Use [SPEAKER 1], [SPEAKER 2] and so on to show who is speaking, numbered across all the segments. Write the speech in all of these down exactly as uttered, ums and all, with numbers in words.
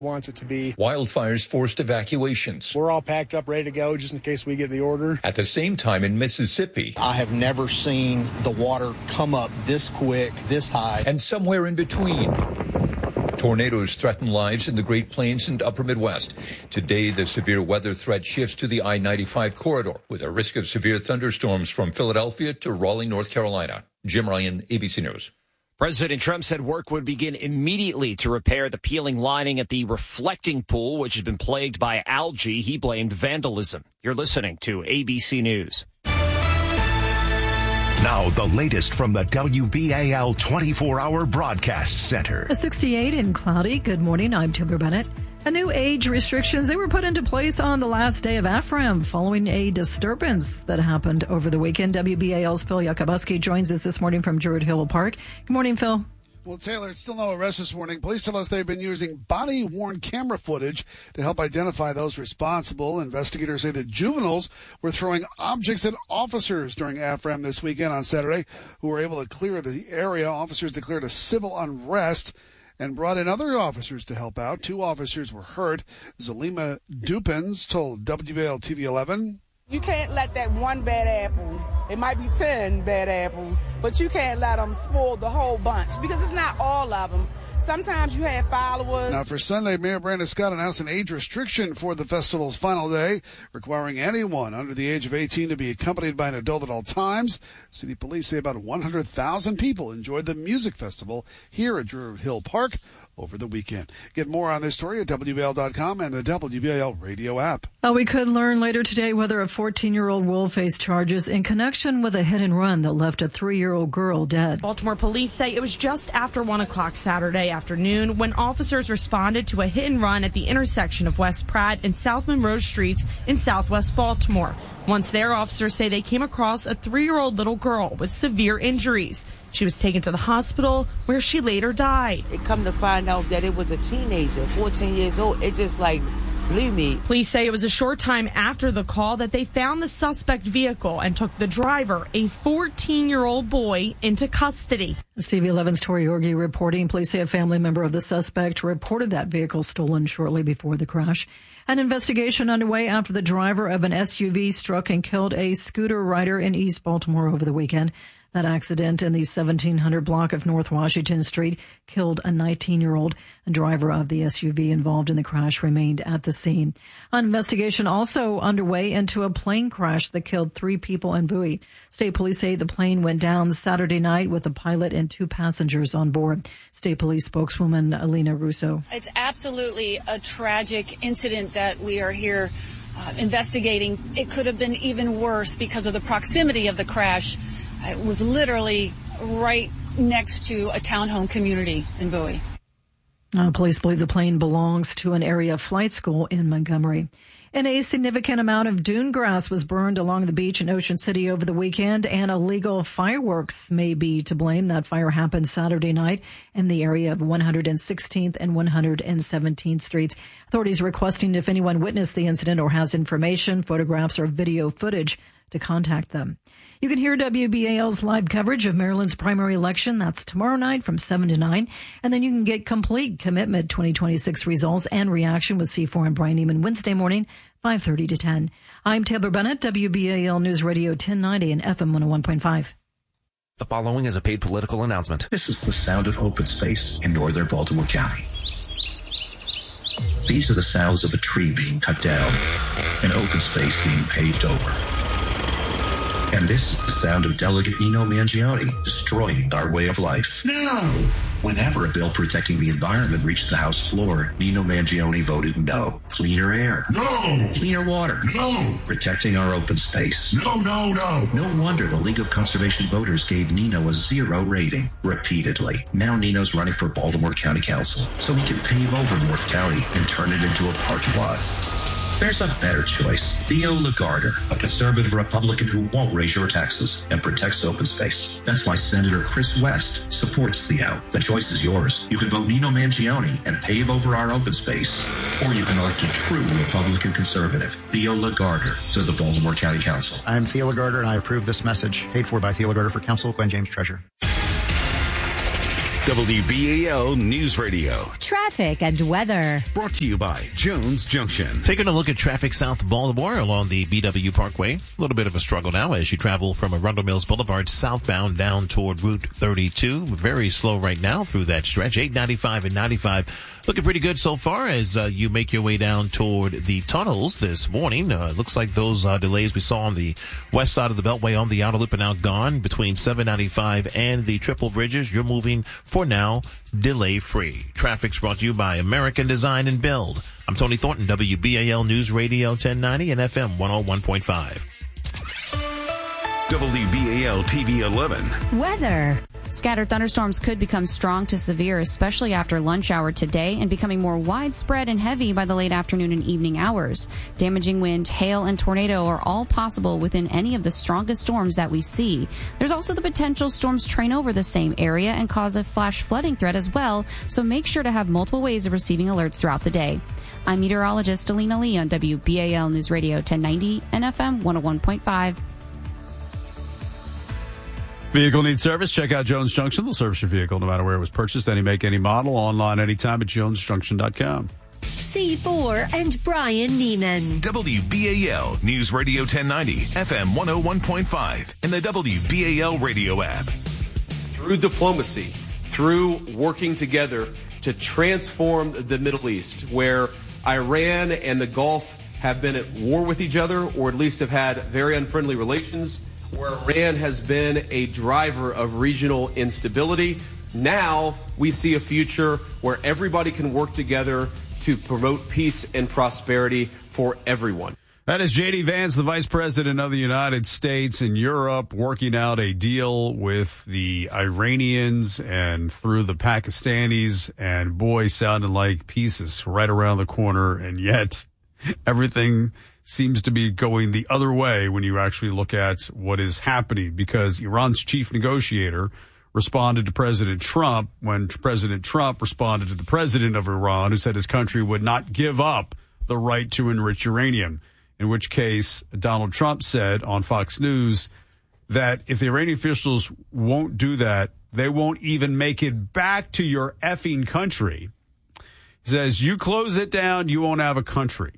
[SPEAKER 1] Wants it to be.
[SPEAKER 2] Wildfires forced evacuations.
[SPEAKER 1] We're all packed up, ready to go, just in case we get the order.
[SPEAKER 2] At the same time in Mississippi.
[SPEAKER 3] I have never seen the water come up this quick, this high.
[SPEAKER 2] And somewhere in between. Tornadoes threaten lives in the Great Plains and Upper Midwest. Today, the severe weather threat shifts to the I ninety-five corridor, with a risk of severe thunderstorms from Philadelphia to Raleigh, North Carolina. Jim Ryan, A B C News.
[SPEAKER 4] President Trump said work would begin immediately to repair the peeling lining at the reflecting pool, which has been plagued by algae. He blamed vandalism. You're listening to A B C News.
[SPEAKER 5] Now, the latest from the W B A L twenty-four hour Broadcast Center.
[SPEAKER 6] A sixty-eight and cloudy. Good morning. I'm Timber Bennett. A new age restrictions, they were put into place on the last day of AFRAM following a disturbance that happened over the weekend. W B A L's Phil Yakubuski joins us this morning from Druid Hill Park. Good morning, Phil.
[SPEAKER 7] Well, Taylor, still no arrests this morning. Police tell us they've been using body-worn camera footage to help identify those responsible. Investigators say that juveniles were throwing objects at officers during AFRAM this weekend on Saturday, who were able to clear the area. Officers declared a civil unrest and brought in other officers to help out. Two officers were hurt. Zalima Dupins told W B A L T V eleven.
[SPEAKER 8] You can't let that one bad apple, it might be ten bad apples, but you can't let them spoil the whole bunch because it's not all of them. Sometimes you have followers.
[SPEAKER 7] Now, for Sunday, Mayor Brandon Scott announced an age restriction for the festival's final day, requiring anyone under the age of eighteen to be accompanied by an adult at all times. City police say about one hundred thousand people enjoyed the music festival here at Druid Hill Park over the weekend. Get more on this story at W B A L dot com and the W B A L radio app.
[SPEAKER 6] Uh, we could learn later today whether a fourteen-year-old will face charges in connection with a hit and run that left a three-year-old girl dead.
[SPEAKER 9] Baltimore police say it was just after one o'clock Saturday afternoon when officers responded to a hit and run at the intersection of West Pratt and South Monroe Streets in southwest Baltimore. Once there, officers say they came across a three-year-old little girl with severe injuries. She was taken to the hospital where she later died.
[SPEAKER 10] It come to find out that it was a teenager, fourteen years old. It just like blew me.
[SPEAKER 9] Police say it was a short time after the call that they found the suspect vehicle and took the driver, a fourteen-year-old boy, into custody.
[SPEAKER 6] T V eleven's Tori Orgi reporting. Police say a family member of the suspect reported that vehicle stolen shortly before the crash. An investigation underway after the driver of an S U V struck and killed a scooter rider in East Baltimore over the weekend. That accident in the seventeen hundred block of North Washington Street killed a nineteen-year-old. A driver of the S U V involved in the crash remained at the scene. An investigation also underway into a plane crash that killed three people in Bowie. State police say the plane went down Saturday night with the pilot and two passengers on board. State police spokeswoman Alina Russo.
[SPEAKER 11] It's absolutely a tragic incident that we are here uh, investigating. It could have been even worse because of the proximity of the crash. It was literally right next to a townhome community in Bowie.
[SPEAKER 6] Uh, police believe the plane belongs to an area flight school in Montgomery. And a significant amount of dune grass was burned along the beach in Ocean City over the weekend, and illegal fireworks may be to blame. That fire happened Saturday night in the area of one hundred sixteenth and one hundred seventeenth Streets. Authorities requesting if anyone witnessed the incident or has information, photographs, or video footage to contact them. You can hear W B A L's live coverage of Maryland's primary election. That's tomorrow night from seven to nine. And then you can get complete commitment twenty twenty-six results and reaction with C four and Brian Neiman Wednesday morning, five thirty to ten. I'm Taylor Bennett, W B A L News Radio ten ninety and F M one oh one point five.
[SPEAKER 12] The following is a paid political announcement.
[SPEAKER 13] This is the sound of open space in northern Baltimore County. These are the sounds of a tree being cut down, an open space being paved over. And this is the sound of Delegate Nino Mangione destroying our way of life. No! Whenever a bill protecting the environment reached the House floor, Nino Mangione voted no. Cleaner air. No! Cleaner water. No! Protecting our open space. No, no, no! No wonder the League of Conservation Voters gave Nino a zero rating repeatedly. Now Nino's running for Baltimore County Council, so he can pave over North County and turn it into a parking lot. There's a better choice. Theo Lagarder, a conservative Republican who won't raise your taxes and protects open space. That's why Senator Chris West supports Theo. The choice is yours. You can vote Nino Mangione and pave over our open space. Or you can elect a true Republican conservative, Theo Lagarder, to the Baltimore County Council.
[SPEAKER 14] I'm Theo Lagarder, and I approve this message. Paid for by Theo Lagarder for Council, Gwen James, Treasurer. W B A L News Radio.
[SPEAKER 15] Traffic and weather.
[SPEAKER 14] Brought to you by Jones Junction.
[SPEAKER 16] Taking a look at traffic south of Baltimore along the B W Parkway. A little bit of a struggle now as you travel from Arundel Mills Boulevard southbound down toward Route thirty-two. Very slow right now through that stretch. eight ninety-five and ninety-five looking pretty good so far as uh, you make your way down toward the tunnels this morning. Uh, looks like those uh, delays we saw on the west side of the Beltway on the outer loop are now gone between seven ninety-five and the triple bridges. You're moving for now delay-free. Traffic's brought to you by American Design and Build. I'm Tony Thornton, W B A L News Radio ten ninety and F M one oh one point five.
[SPEAKER 14] W B A L T V eleven.
[SPEAKER 15] Weather.
[SPEAKER 17] Scattered thunderstorms could become strong to severe, especially after lunch hour today, and becoming more widespread and heavy by the late afternoon and evening hours. Damaging wind, hail, and tornado are all possible within any of the strongest storms that we see. There's also the potential storms train over the same area and cause a flash flooding threat as well, so make sure to have multiple ways of receiving alerts throughout the day. I'm meteorologist Alina Lee on W B A L News Radio ten ninety and F M one oh one point five.
[SPEAKER 18] Vehicle needs service? Check out Jones Junction. They'll service your vehicle no matter where it was purchased, any make, any model, online anytime at jones junction dot com.
[SPEAKER 15] C four and Brian Neiman.
[SPEAKER 14] W B A L News Radio ten ninety, F M one oh one point five, and the W B A L radio app.
[SPEAKER 19] Through diplomacy, through working together to transform the Middle East, where Iran and the Gulf have been at war with each other, or at least have had very unfriendly relations, where Iran has been a driver of regional instability. Now we see a future where everybody can work together to promote peace and prosperity for everyone.
[SPEAKER 18] That is J D Vance, the Vice President of the United States in Europe, working out a deal with the Iranians and through the Pakistanis. And boy, sounded like peace is right around the corner. And yet everything seems to be going the other way when you actually look at what is happening, because Iran's chief negotiator responded to President Trump when President Trump responded to the president of Iran, who said his country would not give up the right to enrich uranium, in which case Donald Trump said on Fox News that if the Iranian officials won't do that, they won't even make it back to your effing country. He says, you close it down, you won't have a country.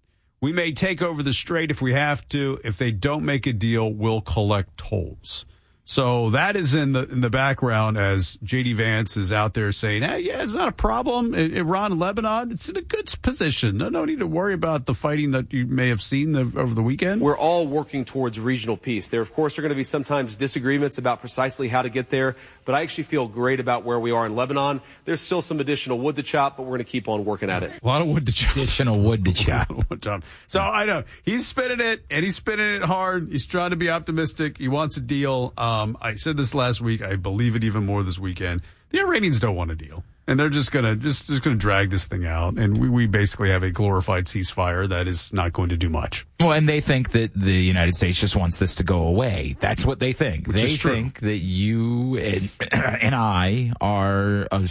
[SPEAKER 18] We may take over the strait if we have to. If they don't make a deal, we'll collect tolls. So that is in the in the background as J D Vance is out there saying, hey, yeah, it's not a problem. Iran and Lebanon, it's in a good position. No, no need to worry about the fighting that you may have seen the, over the weekend.
[SPEAKER 19] We're all working towards regional peace. There, of course, are going to be sometimes disagreements about precisely how to get there, but I actually feel great about where we are in Lebanon. There's still some additional wood to chop, but we're going to keep on working at it.
[SPEAKER 18] A lot of wood to chop.
[SPEAKER 2] Additional wood to chop.
[SPEAKER 18] wood to chop. So I know he's spinning it, and he's spinning it hard. He's trying to be optimistic. He wants a deal. Um, I said this last week. I believe it even more this weekend. The Iranians don't want a deal, and they're just gonna just just gonna drag this thing out. And we, we basically have a glorified ceasefire that is not going to do much.
[SPEAKER 20] Well, and they think that the United States just wants this to go away. That's what they think.
[SPEAKER 18] Which
[SPEAKER 20] they
[SPEAKER 18] is true.
[SPEAKER 20] think that you and, and I are are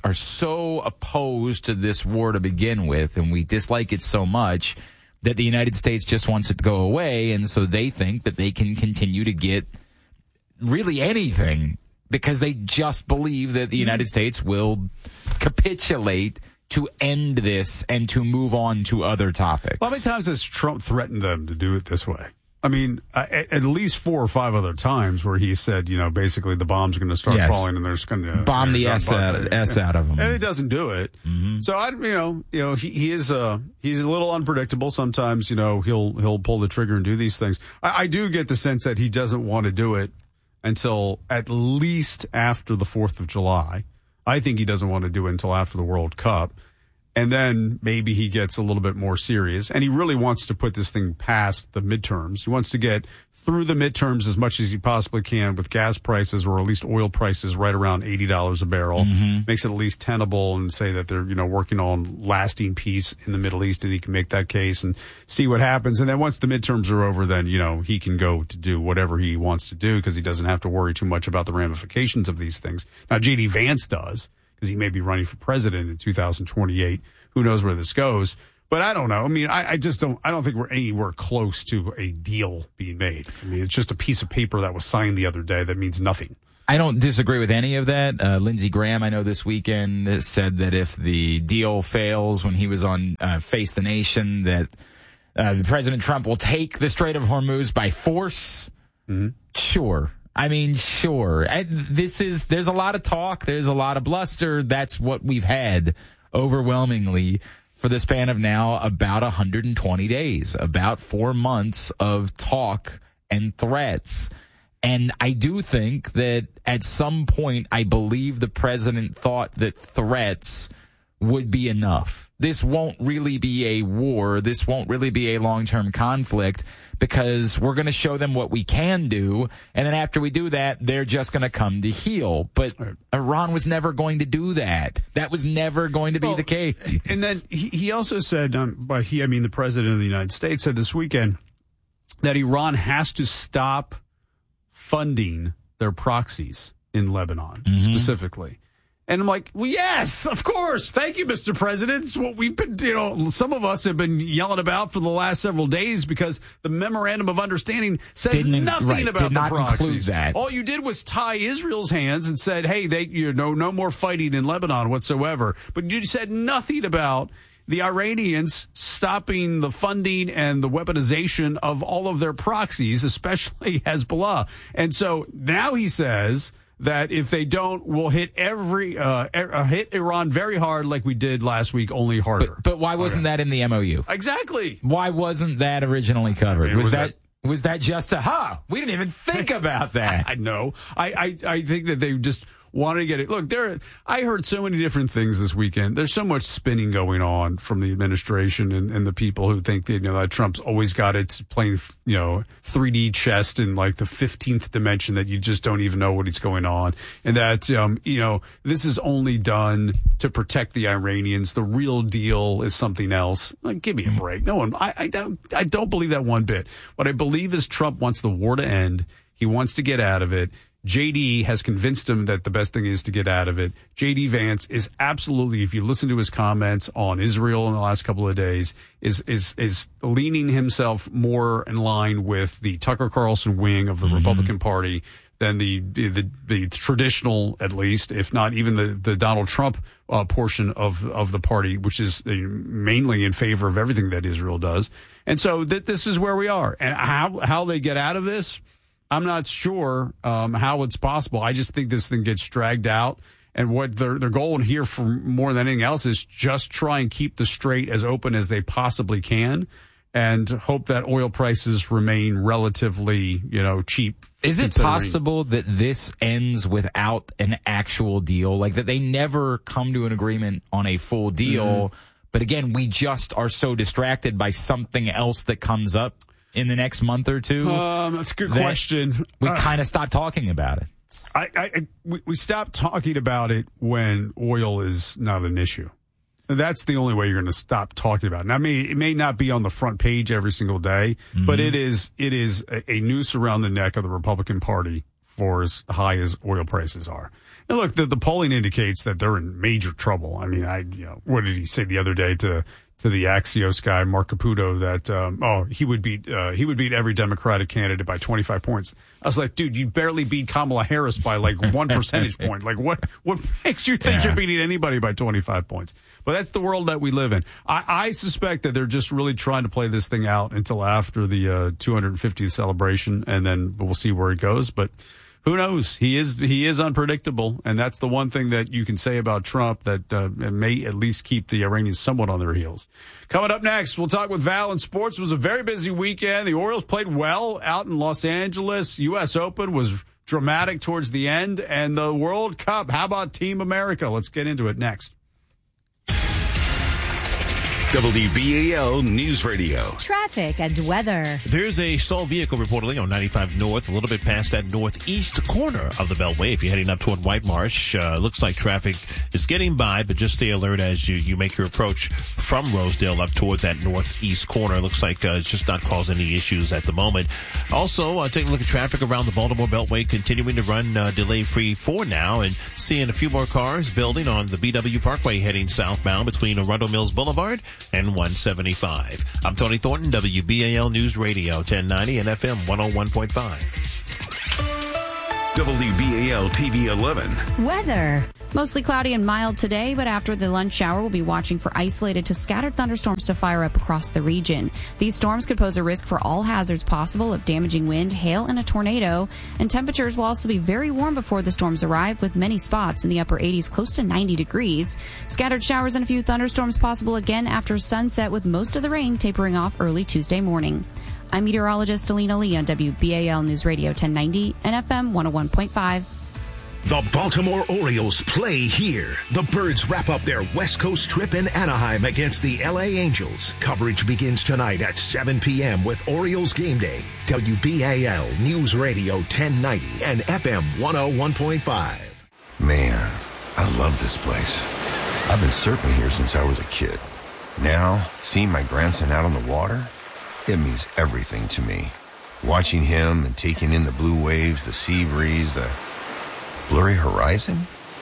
[SPEAKER 20] so opposed to this war to begin with, and we dislike it so much that the United States just wants it to go away, and so they think that they can continue to get really anything because they just believe that the United States will capitulate to end this and to move on to other topics.
[SPEAKER 18] How many times has Trump threatened them to do it this way? I mean, at, at least four or five other times where he said, you know, basically the bombs are going to start
[SPEAKER 20] yes.
[SPEAKER 18] falling and they're just going to
[SPEAKER 20] bomb the S out, S out of them,
[SPEAKER 18] and it doesn't do it.
[SPEAKER 20] Mm-hmm.
[SPEAKER 18] So I, you know, you know, he, he is uh he's a little unpredictable. Sometimes, you know, he'll he'll pull the trigger and do these things. I, I do get the sense that he doesn't want to do it until at least after the fourth of July. I think he doesn't want to do it until after the World Cup. And then maybe he gets a little bit more serious. And he really wants to put this thing past the midterms. He wants to get through the midterms as much as he possibly can with gas prices, or at least oil prices right around eighty dollars a barrel.
[SPEAKER 20] Mm-hmm.
[SPEAKER 18] Makes it at least tenable, and say that they're, you know, working on lasting peace in the Middle East, and he can make that case and see what happens. And then once the midterms are over, then, you know, he can go to do whatever he wants to do because he doesn't have to worry too much about the ramifications of these things. Now, J D Vance does, because he may be running for president in two thousand twenty-eight. Who knows where this goes? But I don't know. I mean, I, I just don't, I don't think we're anywhere close to a deal being made. I mean, it's just a piece of paper that was signed the other day that means nothing.
[SPEAKER 20] I don't disagree with any of that. Uh, Lindsey Graham, I know this weekend, said that if the deal fails when he was on uh, Face the Nation, that uh, President Trump will take the Strait of Hormuz by force.
[SPEAKER 18] Mm-hmm.
[SPEAKER 20] Sure. I mean, sure. I, this is, there's a lot of talk. There's a lot of bluster. That's what we've had overwhelmingly for the span of now about one hundred twenty days, about four months of talk and threats. And I do think that at some point, I believe the president thought that threats would be enough. This won't really be a war. This won't really be a long-term conflict because we're going to show them what we can do. And then after we do that, they're just going to come to heel. But Iran was never going to do that. That was never going to be well, the case.
[SPEAKER 18] And then he, he also said, um, by he, I mean, the president of the United States said this weekend that Iran has to stop funding their proxies in Lebanon, mm-hmm. specifically. And I'm like, well, yes, of course. Thank you, Mister President. It's what we've been, you know, some of us have been yelling about for the last several days because the memorandum of understanding says
[SPEAKER 20] Didn't,
[SPEAKER 18] nothing
[SPEAKER 20] right,
[SPEAKER 18] about
[SPEAKER 20] did
[SPEAKER 18] the
[SPEAKER 20] not
[SPEAKER 18] proxies.
[SPEAKER 20] That.
[SPEAKER 18] All you did was tie Israel's hands and said, hey, they, you know, no more fighting in Lebanon whatsoever. But you said nothing about the Iranians stopping the funding and the weaponization of all of their proxies, especially Hezbollah. And so now he says that if they don't, we'll hit every uh, er, hit Iran very hard like we did last week, only harder.
[SPEAKER 20] But, but why wasn't okay. that in the M O U?
[SPEAKER 18] Exactly.
[SPEAKER 20] Why wasn't that originally covered?
[SPEAKER 18] I mean,
[SPEAKER 20] was,
[SPEAKER 18] was
[SPEAKER 20] that,
[SPEAKER 18] that
[SPEAKER 20] was that just a ha? We didn't even think about that.
[SPEAKER 18] I know. I, I I think that they just wanted to get it. Look, there. I heard so many different things this weekend. There's so much spinning going on from the administration and, and the people who think that, you know, that Trump's always got it playing, you know, three D chess in like the fifteenth dimension that you just don't even know what is going on. And that, um, you know, this is only done to protect the Iranians. The real deal is something else. Like, give me a break. No one, I, I don't, I don't believe that one bit. What I believe is Trump wants the war to end. He wants to get out of it. J D has convinced him that the best thing is to get out of it. J D Vance is absolutely, if you listen to his comments on Israel in the last couple of days, is is is leaning himself more in line with the Tucker Carlson wing of the mm-hmm. Republican Party than the, the the the traditional, at least, if not even the the Donald Trump uh, portion of of the party, which is mainly in favor of everything that Israel does. And so th- this is where we are, and how how they get out of this, I'm not sure um, how it's possible. I just think this thing gets dragged out. And what their their goal here for more than anything else is just try and keep the strait as open as they possibly can and hope that oil prices remain relatively, you know, cheap.
[SPEAKER 20] Is it possible that this ends without an actual deal? Like that they never come to an agreement on a full deal. Mm-hmm. But again, we just are so distracted by something else that comes up in the next month or two?
[SPEAKER 18] Um, that's a good that question.
[SPEAKER 20] We
[SPEAKER 18] uh,
[SPEAKER 20] kind of stopped talking about it.
[SPEAKER 18] I, I, I we, we stopped talking about it when oil is not an issue. That's the only way you're going to stop talking about it. Now, I mean, it may not be on the front page every single day, mm-hmm. but it is it is a, a noose around the neck of the Republican Party for as high as oil prices are. And look, the, the polling indicates that they're in major trouble. I mean, I you know, what did he say the other day to to the Axios guy, Mark Caputo, that, um, oh, he would beat, uh, he would beat every Democratic candidate by twenty-five points. I was like, dude, you barely beat Kamala Harris by like one percentage point. Like what, what makes you think yeah. you're beating anybody by twenty-five points? But that's the world that we live in. I, I suspect that they're just really trying to play this thing out until after the, uh, two hundred fiftieth celebration, and then we'll see where it goes. But who knows? He is he is unpredictable, and that's the one thing that you can say about Trump that uh, may at least keep the Iranians somewhat on their heels. Coming up next, we'll talk with Val in sports. It was a very busy weekend. The Orioles played well out in Los Angeles. U S Open was dramatic towards the end, and the World Cup. How about Team America? Let's get into it next.
[SPEAKER 14] W B A L News Radio.
[SPEAKER 15] Traffic and weather.
[SPEAKER 16] There's a stalled vehicle reportedly on ninety-five North, a little bit past that northeast corner of the Beltway. If you're heading up toward White Marsh, uh, looks like traffic is getting by, but just stay alert as you, you make your approach from Rosedale up toward that northeast corner. Looks like uh, it's just not causing any issues at the moment. Also, uh, taking a look at traffic around the Baltimore Beltway, continuing to run uh, delay-free for now, and seeing a few more cars building on the B W Parkway heading southbound between Arundel Mills Boulevard and one seventy-five. I'm Tony Thornton, W B A L News Radio, ten ninety and F M one oh one point five.
[SPEAKER 14] W B A L T V eleven.
[SPEAKER 15] Weather.
[SPEAKER 17] Mostly cloudy and mild today, but after the lunch hour, we'll be watching for isolated to scattered thunderstorms to fire up across the region. These storms could pose a risk for all hazards possible of damaging wind, hail, and a tornado. And temperatures will also be very warm before the storms arrive, with many spots in the upper eighties close to ninety degrees. Scattered showers and a few thunderstorms possible again after sunset, with most of the rain tapering off early Tuesday morning. I'm meteorologist Alina Lee on W B A L News Radio ten ninety and F M one oh one point five.
[SPEAKER 5] The Baltimore Orioles play here. The Birds wrap up their West Coast trip in Anaheim against the L A Angels. Coverage begins tonight at seven p.m. with Orioles Game Day. W B A L News Radio ten ninety and F M one oh one point five.
[SPEAKER 21] Man, I love this place. I've been surfing here since I was a kid. Now, seeing my grandson out on the water, it means everything to me. Watching him and taking in the blue waves, the sea breeze, the blurry horizon?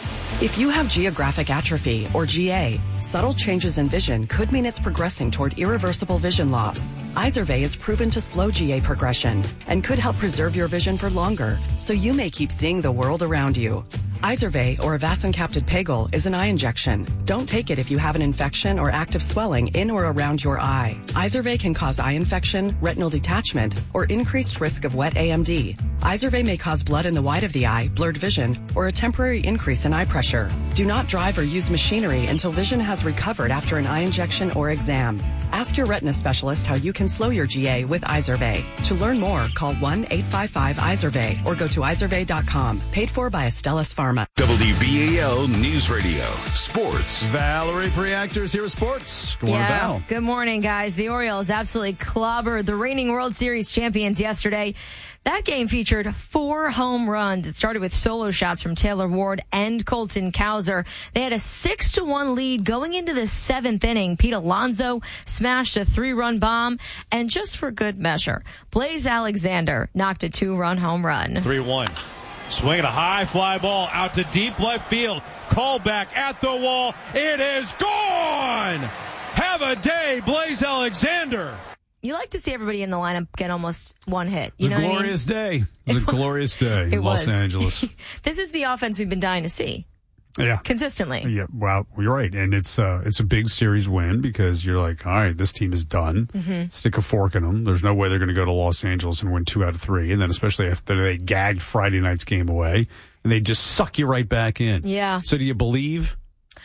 [SPEAKER 22] If you have geographic atrophy, or G A, subtle changes in vision could mean it's progressing toward irreversible vision loss. Izervay is proven to slow G A progression and could help preserve your vision for longer, so you may keep seeing the world around you. Izervay, or avacincaptad pegol, is an eye injection. Don't take it if you have an infection or active swelling in or around your eye. Izervay can cause eye infection, retinal detachment, or increased risk of wet A M D. Izervay may cause blood in the white of the eye, blurred vision, or a temporary increase in eye pressure. Do not drive or use machinery until vision has recovered after an eye injection or exam. Ask your retina specialist how you can slow your G A with Izervay. To learn more, call one eight five five Izervay or go to izervay dot com. Paid for by Astellas Pharma.
[SPEAKER 14] W B A L News Radio. Sports.
[SPEAKER 18] Valerie Preactors here with sports. Good morning,
[SPEAKER 23] yeah.
[SPEAKER 18] Val.
[SPEAKER 23] Good morning, guys. The Orioles absolutely clobbered the reigning World Series champions yesterday. That game featured four home runs. It started with solo shots from Taylor Ward and Colton Cowser. They had a six to one lead going into the seventh inning. Pete Alonso smashed a three-run bomb, and just for good measure, Blaze Alexander knocked a two-run home run.
[SPEAKER 24] three one. Swinging a high fly ball out to deep left field. Call back at the wall. It is gone. Have a day, Blaze Alexander.
[SPEAKER 23] You like to see everybody in the lineup get almost one hit. You
[SPEAKER 18] It was
[SPEAKER 23] know
[SPEAKER 18] a
[SPEAKER 23] what
[SPEAKER 18] glorious
[SPEAKER 23] I mean?
[SPEAKER 18] day. It was a glorious day
[SPEAKER 23] It
[SPEAKER 18] in Los
[SPEAKER 23] was.
[SPEAKER 18] Angeles.
[SPEAKER 23] This is the offense we've been dying to see.
[SPEAKER 18] Yeah.
[SPEAKER 23] Consistently.
[SPEAKER 18] Yeah, well, you're right. And it's uh, it's a big series win because you're like, all right, this team is done.
[SPEAKER 23] Mhm.
[SPEAKER 18] Stick a fork in them. There's no way they're going to go to Los Angeles and win two out of three. And then especially after they gagged Friday night's game away and they just suck you right back in.
[SPEAKER 23] Yeah.
[SPEAKER 18] So do you believe?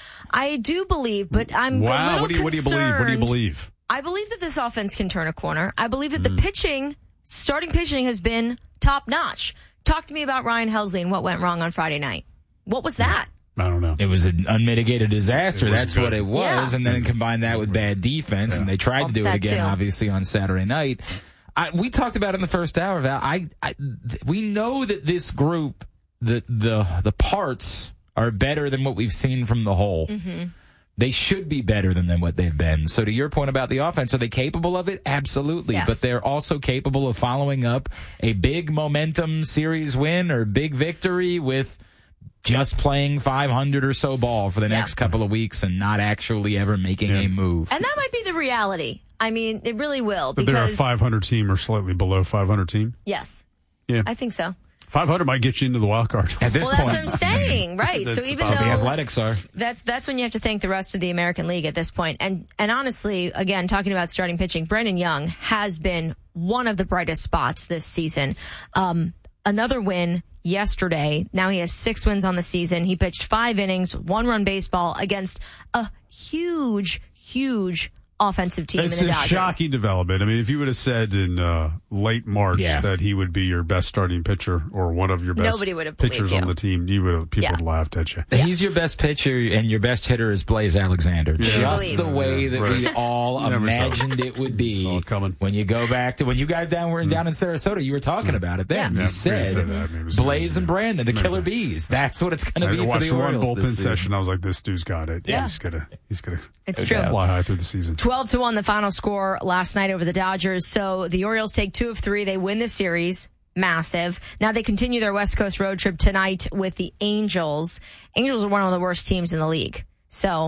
[SPEAKER 23] I do believe, but I'm a
[SPEAKER 18] wow.
[SPEAKER 23] little
[SPEAKER 18] What do you what do you believe? What do you
[SPEAKER 23] concerned.
[SPEAKER 18] believe?
[SPEAKER 23] I believe that this offense can turn a corner. I believe that
[SPEAKER 18] Mm.
[SPEAKER 23] the pitching, starting pitching, has been top notch. Talk to me about Ryan Helsley and what went wrong on Friday night. What was that?
[SPEAKER 18] I don't know.
[SPEAKER 20] It was an unmitigated disaster.
[SPEAKER 18] It was
[SPEAKER 20] That's
[SPEAKER 18] good.
[SPEAKER 20] what it was.
[SPEAKER 23] Yeah.
[SPEAKER 20] And then combine that with bad defense, and they tried
[SPEAKER 23] Well,
[SPEAKER 20] to do it
[SPEAKER 23] that
[SPEAKER 20] again,
[SPEAKER 23] too.
[SPEAKER 20] obviously, on Saturday night. I, we talked about it in the first hour, Val. I, I, we know that this group, the the the parts are better than what we've seen from the whole.
[SPEAKER 23] Mm-hmm.
[SPEAKER 20] They should be better than, than what they've been. So to your point about the offense, are they capable of it? Absolutely.
[SPEAKER 23] Yes.
[SPEAKER 20] But they're also capable of following up a big momentum series win or big victory with just playing five hundred or so ball for the
[SPEAKER 23] Yeah.
[SPEAKER 20] next couple of weeks and not actually ever making a move.
[SPEAKER 23] And that might be the reality. I mean, it really will.
[SPEAKER 18] But they're a
[SPEAKER 23] Because,
[SPEAKER 18] five hundred team or slightly below five hundred team?
[SPEAKER 23] yes,
[SPEAKER 18] Yeah.
[SPEAKER 23] I think so.
[SPEAKER 18] five hundred might get you into the wild card.
[SPEAKER 20] At this
[SPEAKER 23] Well, that's
[SPEAKER 20] point,
[SPEAKER 23] what I'm saying, right? So
[SPEAKER 18] That's
[SPEAKER 23] even
[SPEAKER 18] about
[SPEAKER 23] though
[SPEAKER 20] the Athletics are.
[SPEAKER 23] That's that's when you have to thank the rest of the American League at this point. And and honestly, again, talking about starting pitching, Brandon Young has been one of the brightest spots this season. Um, another win yesterday. Now he has six wins on the season. He pitched five innings, one run baseball against a huge, huge offensive team
[SPEAKER 18] It's
[SPEAKER 23] in the
[SPEAKER 18] a
[SPEAKER 23] Dodgers.
[SPEAKER 18] shocking development. I mean, if you would have said in uh, late March
[SPEAKER 20] Yeah.
[SPEAKER 18] that he would be your best starting pitcher or one of your best
[SPEAKER 23] Nobody would have believed
[SPEAKER 18] pitchers
[SPEAKER 23] you.
[SPEAKER 18] on the team, you would have, people
[SPEAKER 23] Yeah.
[SPEAKER 18] would have laughed at you.
[SPEAKER 20] He's your best pitcher, and your best hitter is Blaze Alexander.
[SPEAKER 18] Yeah.
[SPEAKER 20] Just the way
[SPEAKER 18] Yeah,
[SPEAKER 20] that
[SPEAKER 18] right.
[SPEAKER 20] we all
[SPEAKER 18] Never saw it.
[SPEAKER 20] imagined it would be.
[SPEAKER 18] Saw it coming.
[SPEAKER 20] When you go back to when you guys down were down in Sarasota, you were talking about it then.
[SPEAKER 18] Yeah.
[SPEAKER 20] You
[SPEAKER 18] Yeah,
[SPEAKER 20] said,
[SPEAKER 18] we said that. It was-
[SPEAKER 20] Blaze and Brandon, the Killer Bees. That's what it's going to
[SPEAKER 18] I
[SPEAKER 20] be for
[SPEAKER 18] watched
[SPEAKER 20] the
[SPEAKER 18] one
[SPEAKER 20] Orioles
[SPEAKER 18] bullpen
[SPEAKER 20] this season.
[SPEAKER 18] session. I was like, this dude's got it.
[SPEAKER 23] Yeah.
[SPEAKER 18] He's gonna, he's gonna
[SPEAKER 23] It's true.
[SPEAKER 18] fly high through the season.
[SPEAKER 23] twelve to one the final score last night over the Dodgers. So the Orioles take two of three. They win the series. Massive. Now they continue their West Coast road trip tonight with the Angels. Angels are one of the worst teams in the league. So